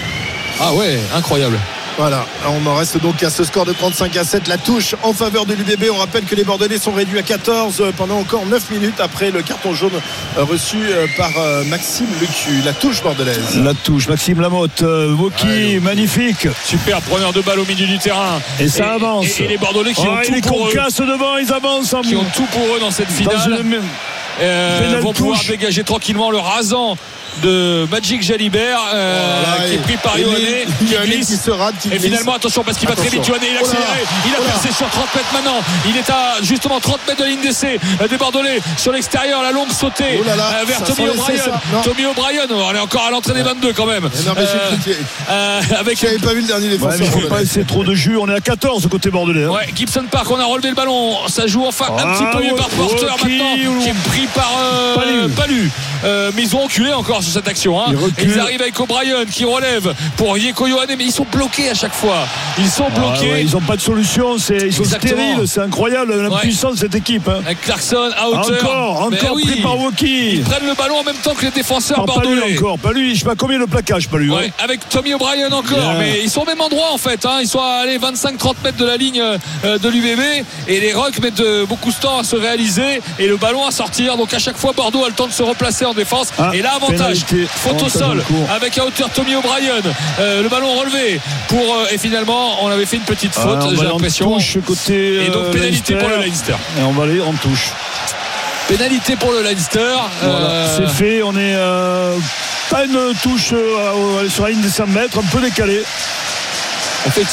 Ah ouais, incroyable. Voilà, on en reste donc à ce score de 35-7, la touche en faveur de l'UBB. On rappelle que les Bordelais sont réduits à 14 pendant encore 9 minutes après le carton jaune reçu par Maxime Lucu. La touche bordelaise. La touche, Maxime Lamotte, Woki, magnifique. Super preneur de balle au milieu du terrain. Et ça avance. Et les Bordelais qui ont tout pour eux. Les concassent devant, ils avancent. Qui ont tout pour eux dans cette finale. Vont pouvoir dégager tranquillement le rasant de Magic Jalibert, qui est pris par Ioane, qui glisse, et finalement attention parce qu'il va très vite. Ioane, il a accéléré, il a percé sur 30 mètres maintenant, il est à justement 30 mètres de la ligne d'essai des Bordelais sur l'extérieur. La longue sautée vers Tommy O'Brien. Tommy O'Brien, on est encore à l'entrée des 22 quand même. J'avais pas vu le dernier défenseur. Il ne faut pas essayer trop de jus. On est à 14 côté bordelais. Gibson Park, on a relevé le ballon, ça joue enfin un petit peu mieux par Porter maintenant, qui est pris par Palu. Mais ils ont reculé encore sur cette action. Et ils arrivent avec O'Brien qui relève pour Yeko Ioane, mais ils sont bloqués à chaque fois. Ils sont bloqués. Ils n'ont pas de solution. Ils sont stériles. C'est incroyable la puissance de cette équipe. Avec Clarkson à hauteur. Encore pris par Woki. Ils prennent le ballon en même temps que les défenseurs bordelais. Pas lui. Je sais pas combien le plaquage. Pas lui. Avec Tommy O'Brien encore. Mais ils sont au même endroit en fait. Ils sont à 25-30 mètres de la ligne de l'UBB. Et les Rocks mettent beaucoup de temps à se réaliser et le ballon à sortir. Donc à chaque fois Bordeaux a le temps de se replacer en défense. Et là avantage faute au sol avec à hauteur Tommy O'Brien, le ballon relevé et finalement on avait fait une petite faute, j'ai l'impression, et donc pénalité pour le Leinster, et on va aller en touche. Pénalité pour le Leinster. C'est fait. On est pas une touche sur la ligne des 100 mètres, un peu décalé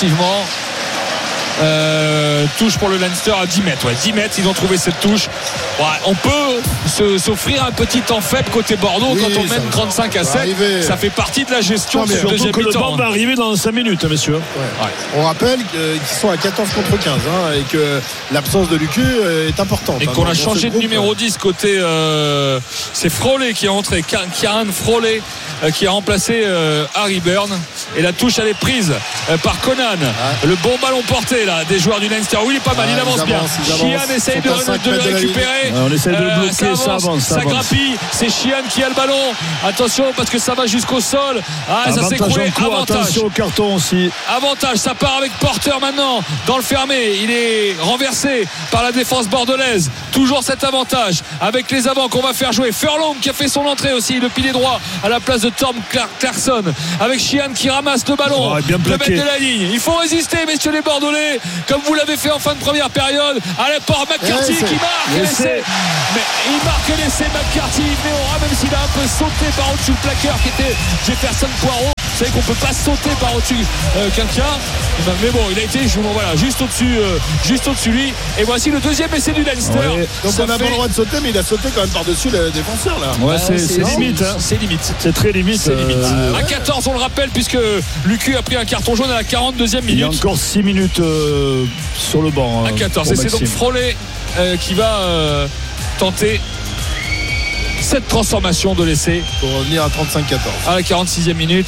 effectivement. Touche pour le Leinster à 10 mètres. 10 mètres, ils ont trouvé cette touche. on peut s'offrir un petit temps faible côté Bordeaux quand on mène 35-7. Ça fait partie de la gestion de ce deuxième mi-temps. Le banc va arriver dans 5 minutes, messieurs. On rappelle qu'ils sont à 14 contre 15 et que l'absence de Lucu est importante. Et qu'on a changé de numéro 10 côté. C'est Froley qui est entré. Kieran Froley qui a remplacé Harry Byrne. Et la touche, elle est prise par Conan. Le bon ballon porté là des joueurs du Leinster. Oui, il est pas mal, il avance bien. Sheehan essaye de le récupérer. On essaie de le bloquer, ça avance. Ça grappille. C'est Sheehan qui a le ballon. Attention parce que ça va jusqu'au sol. Ça s'est écroulé. Avantage. Attention au carton aussi. Avantage, ça part avec Porter maintenant dans le fermé. Il est renversé par la défense bordelaise. Toujours cet avantage avec les avants qu'on va faire jouer. Furlong qui a fait son entrée aussi, le pilier droit à la place de Tom Clarkson, avec Sheehan qui ramasse le ballon, bien le mec de la ligne. Il faut résister, messieurs les Bordelais, comme vous l'avez fait en fin de première période. Allez, par McCarthy qui marque l'essai. Mais il marque l'essai, McCarthy, mais aura, même s'il a un peu sauté par au-dessus le plaqueur qui était Jefferson Poirot. Vous savez qu'on peut pas sauter par au-dessus quelqu'un, mais bon, il a été juste au-dessus lui. Et voici le deuxième essai du Leinster. Donc on n'a pas le droit de sauter, mais il a sauté quand même par-dessus le défenseur là. C'est limite. C'est limite. C'est très limite. À 14, on le rappelle, puisque Lucu a pris un carton jaune à la 42e minute. Il y a encore 6 minutes sur le banc. À 14. Et c'est donc Froley qui va tenter cette transformation de l'essai pour revenir à 35-14 à la 46e minute.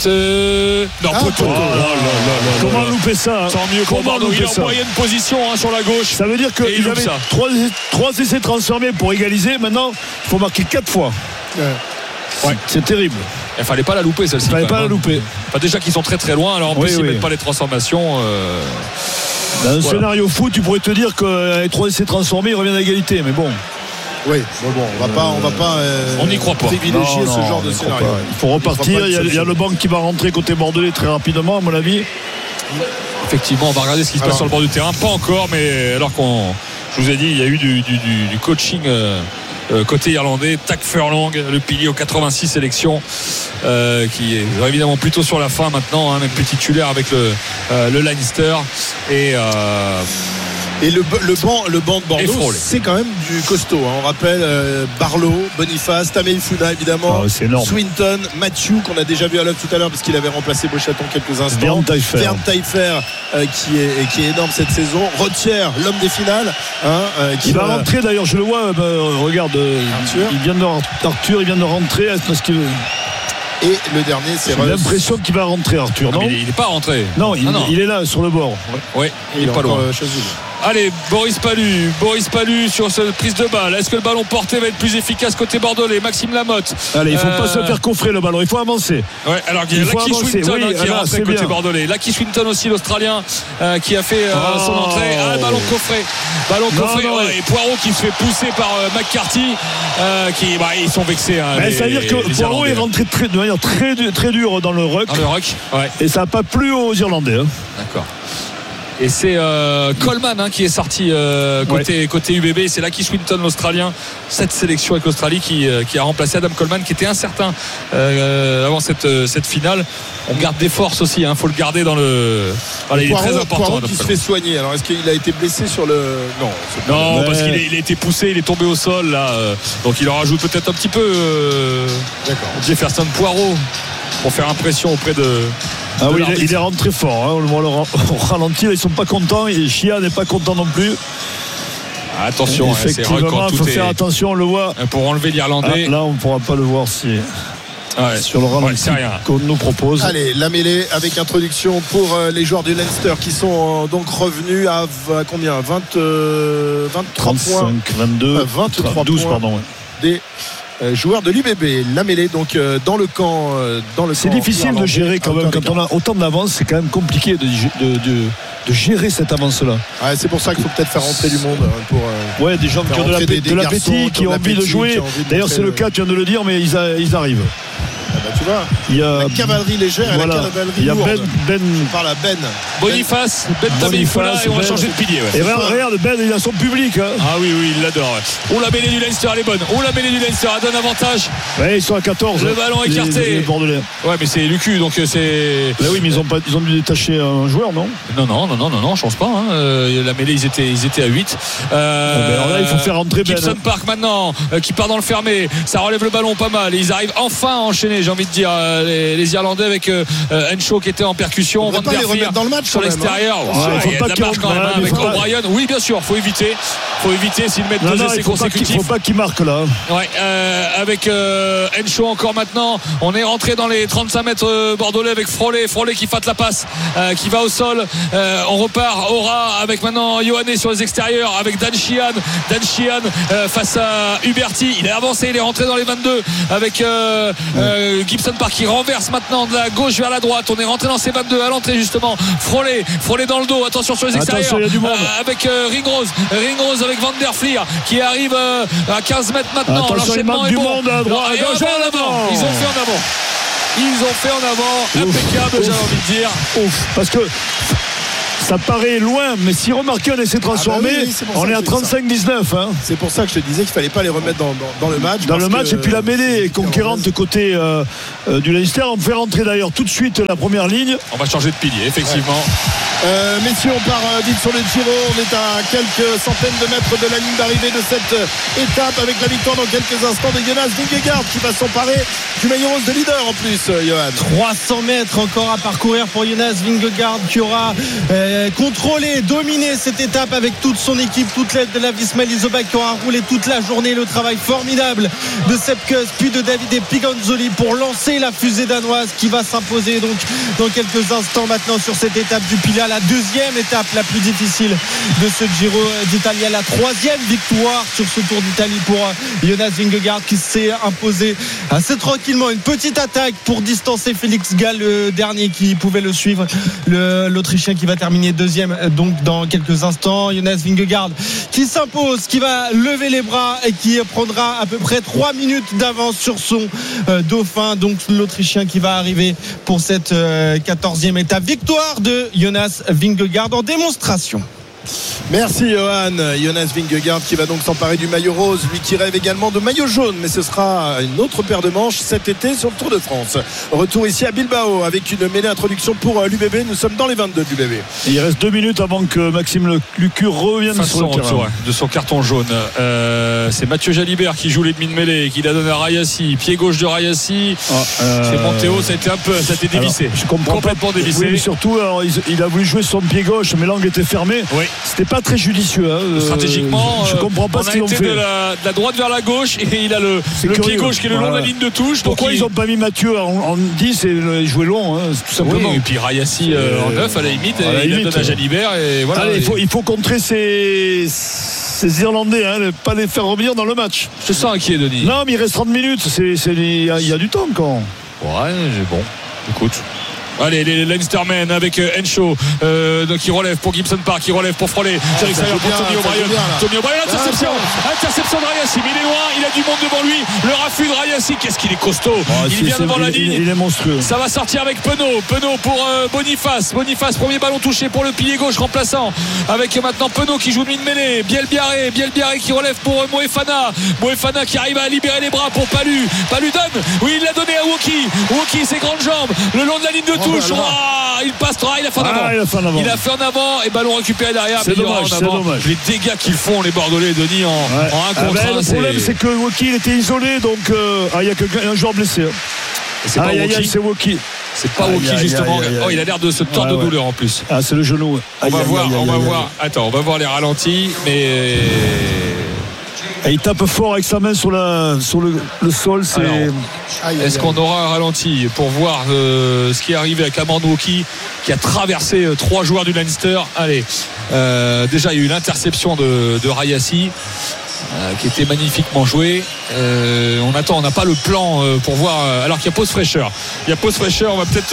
Comment louper ça Tant mieux pour Bordeaux. Il est en moyenne position sur la gauche. Ça veut dire qu'il avait 3 essais transformés pour égaliser. Maintenant il faut marquer 4 fois. C'est terrible. Il fallait pas la louper celle-ci. Il fallait pas la louper. Déjà qu'ils sont très très loin, alors en plus ils mettent pas les transformations. Dans un scénario fou, tu pourrais te dire qu'avec 3 essais transformés, ils reviennent à égalité, mais bon. Oui, on va pas on n'y croit pas. Privilégier ce genre de scénario. Il faut repartir. Il y a le banc qui va rentrer côté bordelais très rapidement, à mon avis. Effectivement, on va regarder ce qui se passe sur le bord du terrain. Pas encore, mais alors je vous ai dit, il y a eu du coaching côté irlandais. Tack Furlong, le pilier aux 86 sélections, qui est évidemment plutôt sur la fin maintenant, même plus titulaire avec le Leinster. Et le banc de Bordeaux, c'est quand même du costaud. On rappelle Barlow, Boniface, Tamei Funa évidemment, Swinton, Matthew qu'on a déjà vu à l'œuvre tout à l'heure parce qu'il avait remplacé Beauchaton quelques instants. Bernd Taillefer qui est énorme cette saison. Rotier, l'homme des finales. Qui va rentrer d'ailleurs, je le vois. Regarde, Arthur, il vient de rentrer. Parce que et le dernier, c'est J'ai l'impression qu'il va rentrer, Arthur. Non, il n'est pas rentré. Non, il est là sur le bord. Oui, il est pas loin. Allez, Boris Pallu sur cette prise de balle. Est-ce que le ballon porté va être plus efficace côté bordelais? Maxime Lamotte. Allez, il ne faut pas se faire coffrer le ballon, il faut avancer. Ouais, alors il y a Lucky Swinton qui est rentré côté bordelais. Lucky Swinton aussi, l'Australien, qui a fait son entrée. Le ballon coffré. Et Poirot qui se fait pousser par McCarthy. Ils sont vexés. Ça veut dire que Poirot est rentré de manière très dure dans le ruck. Et ça n'a pas plu aux Irlandais. D'accord. Et c'est Coleman qui est sorti côté UBB. C'est Lucky Swinton, l'Australien. Cette sélection avec l'Australie qui a remplacé Adam Coleman, qui était incertain avant cette finale. On garde des forces aussi. Faut le garder dans le. Voilà, il est très important. Poirot qui se fait soigner. Alors est-ce qu'il a été blessé sur le. Non, parce qu'il a été poussé. Il est tombé au sol là. Donc il en rajoute peut-être un petit peu. Jefferson Poirot pour faire impression auprès de. Ah oui, il est rentré fort. On le voit au ralenti. Ils sont pas contents. Et Chia n'est pas content non plus. Attention, effectivement, il faut faire attention. On le voit. Pour enlever l'Irlandais. Là, on ne pourra pas le voir sur le ralenti qu'on nous propose. Allez, la mêlée avec introduction pour les joueurs du Leinster qui sont donc revenus à combien 23 35, points. 22, 23 12 points pardon. Des joueurs de l'UBB. La mêlée donc dans le camp. C'est difficile de gérer quand même. Quand on a autant d'avance, c'est quand même compliqué de gérer cette avance-là. C'est pour ça qu'il faut peut-être faire rentrer du monde. Des gens qui ont de l'appétit, qui ont envie de jouer. D'ailleurs, c'est le cas, tu viens de le dire, mais ils arrivent. tu vois, il y a la cavalerie légère et la cavalerie lourde. Par la Ben. Boniface, Ben Tabifoula, et on va changer de pilier. Et regarde, Ben, il a son public. Hein. Ah oui, il l'adore. Ouais. La mêlée du Leinster, elle est bonne. La mêlée du Leinster, elle donne avantage. Ouais, ils sont à 14. Le ballon écarté. Les Bordelais. Ouais, mais c'est Lucu, donc c'est. Bah oui, mais ils ont dû détacher un joueur, non ? Non, je pense pas. Hein. La mêlée, ils étaient à 8. Alors là, il faut faire rentrer Ben. Gibson Park maintenant, qui part dans le fermé. Ça relève le ballon pas mal. Et ils arrivent enfin à enchaîner, j'ai envie de dire, les Irlandais avec Henshaw qui était en percussion. On va pas les remettre dans le match sur l'extérieur. Il faut pas qu'il marche quand même avec O'Brien. Oui, bien sûr, faut éviter s'ils mettent 2 essais consécutifs. Il faut pas qu'il marque là. Ouais, avec Henshaw encore maintenant. On est rentré dans les 35 mètres bordelais avec Froley qui fate la passe, qui va au sol. On repart Aura avec maintenant Ioane sur les extérieurs avec Dan Sheehan face à Huberty. Il est avancé, il est rentré dans les 22 avec Gibson Park qui renverse maintenant de la gauche vers la droite. On est rentré dans ces 22 à l'entrée justement. Froley dans le dos, attention sur les extérieurs. Avec Ringrose avec Van der Flier qui arrive à 15 mètres maintenant. L'enchaînement est bon. Ils ont fait en avant impeccable, j'avais envie de dire. Parce que ça paraît loin, mais si remarqué on essaie de transformer, on est à 35-19. Hein. C'est pour ça que je te disais qu'il fallait pas les remettre dans le match. Dans le match, et puis la mêlée conquérante côté du Leinster. On fait rentrer d'ailleurs tout de suite la première ligne. On va changer de pilier, effectivement. Messieurs, on part vite sur le Giro. On est à quelques centaines de mètres de la ligne d'arrivée de cette étape, avec la victoire dans quelques instants de Jonas Vingegaard qui va s'emparer du maillot rose de leader en plus, Johan. 300 mètres encore à parcourir pour Jonas Vingegaard qui aura contrôlé, dominé cette étape avec toute son équipe, toute l'aide de la Visma Leasebach qui aura roulé toute la journée. Le travail formidable de Sepp Kuss puis de Davide Piganzoli pour lancer la fusée danoise qui va s'imposer donc dans quelques instants maintenant sur cette étape du Pila, la deuxième étape la plus difficile de ce Giro d'Italie, la troisième victoire sur ce Tour d'Italie pour Jonas Vingegaard qui s'est imposé assez tranquillement. Une petite attaque pour distancer Félix Gall, le dernier qui pouvait le suivre, l'Autrichien qui va terminer deuxième donc dans quelques instants. Jonas Vingegaard qui s'impose, qui va lever les bras et qui prendra à peu près 3 minutes d'avance sur son dauphin, donc l'Autrichien qui va arriver pour cette 14e étape. Victoire de Jonas Vingegaard en démonstration. Merci Jonas Vingegaard qui va donc s'emparer du maillot rose, lui qui rêve également de maillot jaune, mais ce sera une autre paire de manches cet été sur le Tour de France. Retour ici à Bilbao avec une mêlée introduction pour l'UBB. Nous sommes dans les 22 de l'UBB. Il reste 2 minutes avant que Maxime Lucu revienne sur le terrain de son carton jaune. C'est Mathieu Jalibert qui joue l'ennemi de mêlée, qui la donne à Rayassi, pied gauche de Rayassi. C'est Montéo, ça a été dévissé. Je comprends complètement dévissé. Oui, mais surtout, il a voulu jouer son pied gauche, mais l'angle était fermé. Oui. C'était pas très judicieux. Stratégiquement, je comprends pas ce qu'ils ont fait. De la droite vers la gauche et il a le pied gauche qui est le long de la ligne de touche. Pourquoi ils ont pas mis Mathieu en 10 et joué long, tout simplement. Et puis Rayassi en 9 à la limite, et il la donne à Jalibert. Et voilà. Allez, il faut contrer ces Irlandais, pas les faire revenir dans le match. Je te sens inquiet, Denis. Non, mais il reste 30 minutes. Il y a du temps encore. Ouais, bon. Écoute. Allez, les Leinstermen avec Henshaw qui relève pour Gibson Park, qui relève pour Froley. Pour Tommy O'Brien. Interception de Rayassi, mais il est loin, il a du monde devant lui. Le raffut de Rayassi, qu'est-ce qu'il est costaud. Il vient devant la ligne. Il est monstrueux. Ça va sortir avec Penaud pour Boniface, premier ballon touché pour le pilier gauche remplaçant, avec maintenant Penaud qui joue de mêlée. Bielbiaré qui relève pour Moefana qui arrive à libérer les bras pour Palu donne. Oui, il l'a donné à Woki, ses grandes jambes le long de la ligne de touche. Il passera, il a fait en avant et ballon récupéré derrière. C'est dommage. Les dégâts qu'ils font les Bordelais, Denis, en 1 contre 1. Le problème c'est que Woki était isolé, donc il y a un joueur blessé. C'est Woki. C'est pas Woki justement. Il a l'air de se tordre de douleur en plus. C'est le genou. On va voir. Attends, on va voir les ralentis, mais. Et il tape fort avec sa main sur le sol. Est-ce qu'on aura un ralenti pour voir ce qui est arrivé à Cameron Woki qui a traversé 3 joueurs du Leinster? Allez, déjà il y a eu l'interception de Rayassi. qui était magnifiquement joué. On attend, on n'a pas le plan pour voir. Alors qu'il y a pause fraîcheur. On va peut-être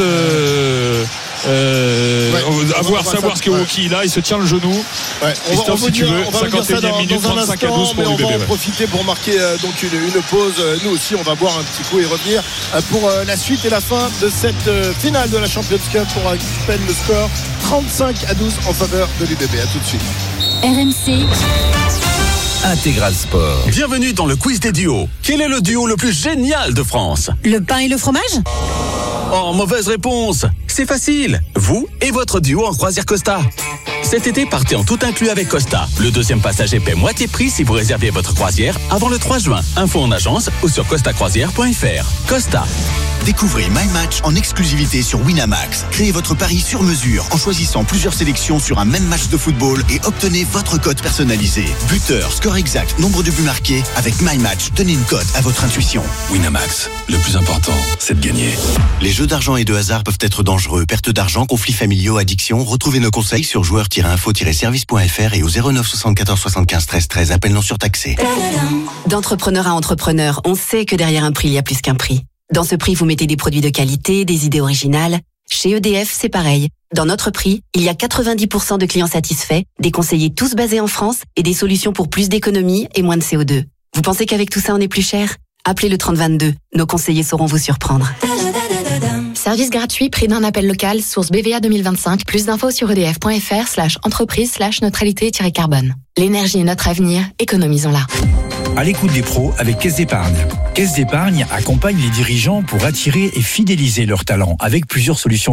savoir ce que Woki là. Il se tient le genou. Christophe, si tu veux, 51e minute, dans un 35 à instant, 12 pour mais on va l'UBB. en profiter pour marquer donc une pause. Nous aussi, on va boire un petit coup et revenir pour la suite et la fin de cette finale de la Champions Cup. On rappelle le score 35-12 en faveur de l'UBB. À tout de suite. RMC Intégral Sport. Bienvenue dans le quiz des duos. Quel est le duo le plus génial de France? Le pain et le fromage? Oh, mauvaise réponse. C'est facile. Vous et votre duo en croisière Costa. Cet été, partez en tout inclus avec Costa. Le deuxième passager paie moitié prix si vous réservez votre croisière avant le 3 juin. Info en agence ou sur costacroisière.fr. Costa. Découvrez My Match en exclusivité sur Winamax. Créez votre pari sur mesure en choisissant plusieurs sélections sur un même match de football et obtenez votre cote personnalisée. Buteur, score exact, nombre de buts marqués. Avec My Match, donnez une cote à votre intuition. Winamax, le plus important, c'est de gagner. Les jeux d'argent et de hasard peuvent être dangereux. Perte d'argent, conflits familiaux, addiction. Retrouvez nos conseils sur joueurs-info-service.fr et au 09 74 75 13 13. Appel non surtaxé. D'entrepreneur à entrepreneur, on sait que derrière un prix, il y a plus qu'un prix. Dans ce prix, vous mettez des produits de qualité, des idées originales. Chez EDF, c'est pareil. Dans notre prix, il y a 90% de clients satisfaits, des conseillers tous basés en France et des solutions pour plus d'économie et moins de CO2. Vous pensez qu'avec tout ça, on est plus cher? Appelez le 3022. Nos conseillers sauront vous surprendre. Service gratuit, prix d'un appel local, source BVA 2025. Plus d'infos sur edf.fr/entreprise/neutralité-carbone. L'énergie est notre avenir, économisons-la. À l'écoute des pros avec Caisse d'Épargne. Caisse d'Épargne accompagne les dirigeants pour attirer et fidéliser leurs talents avec plusieurs solutions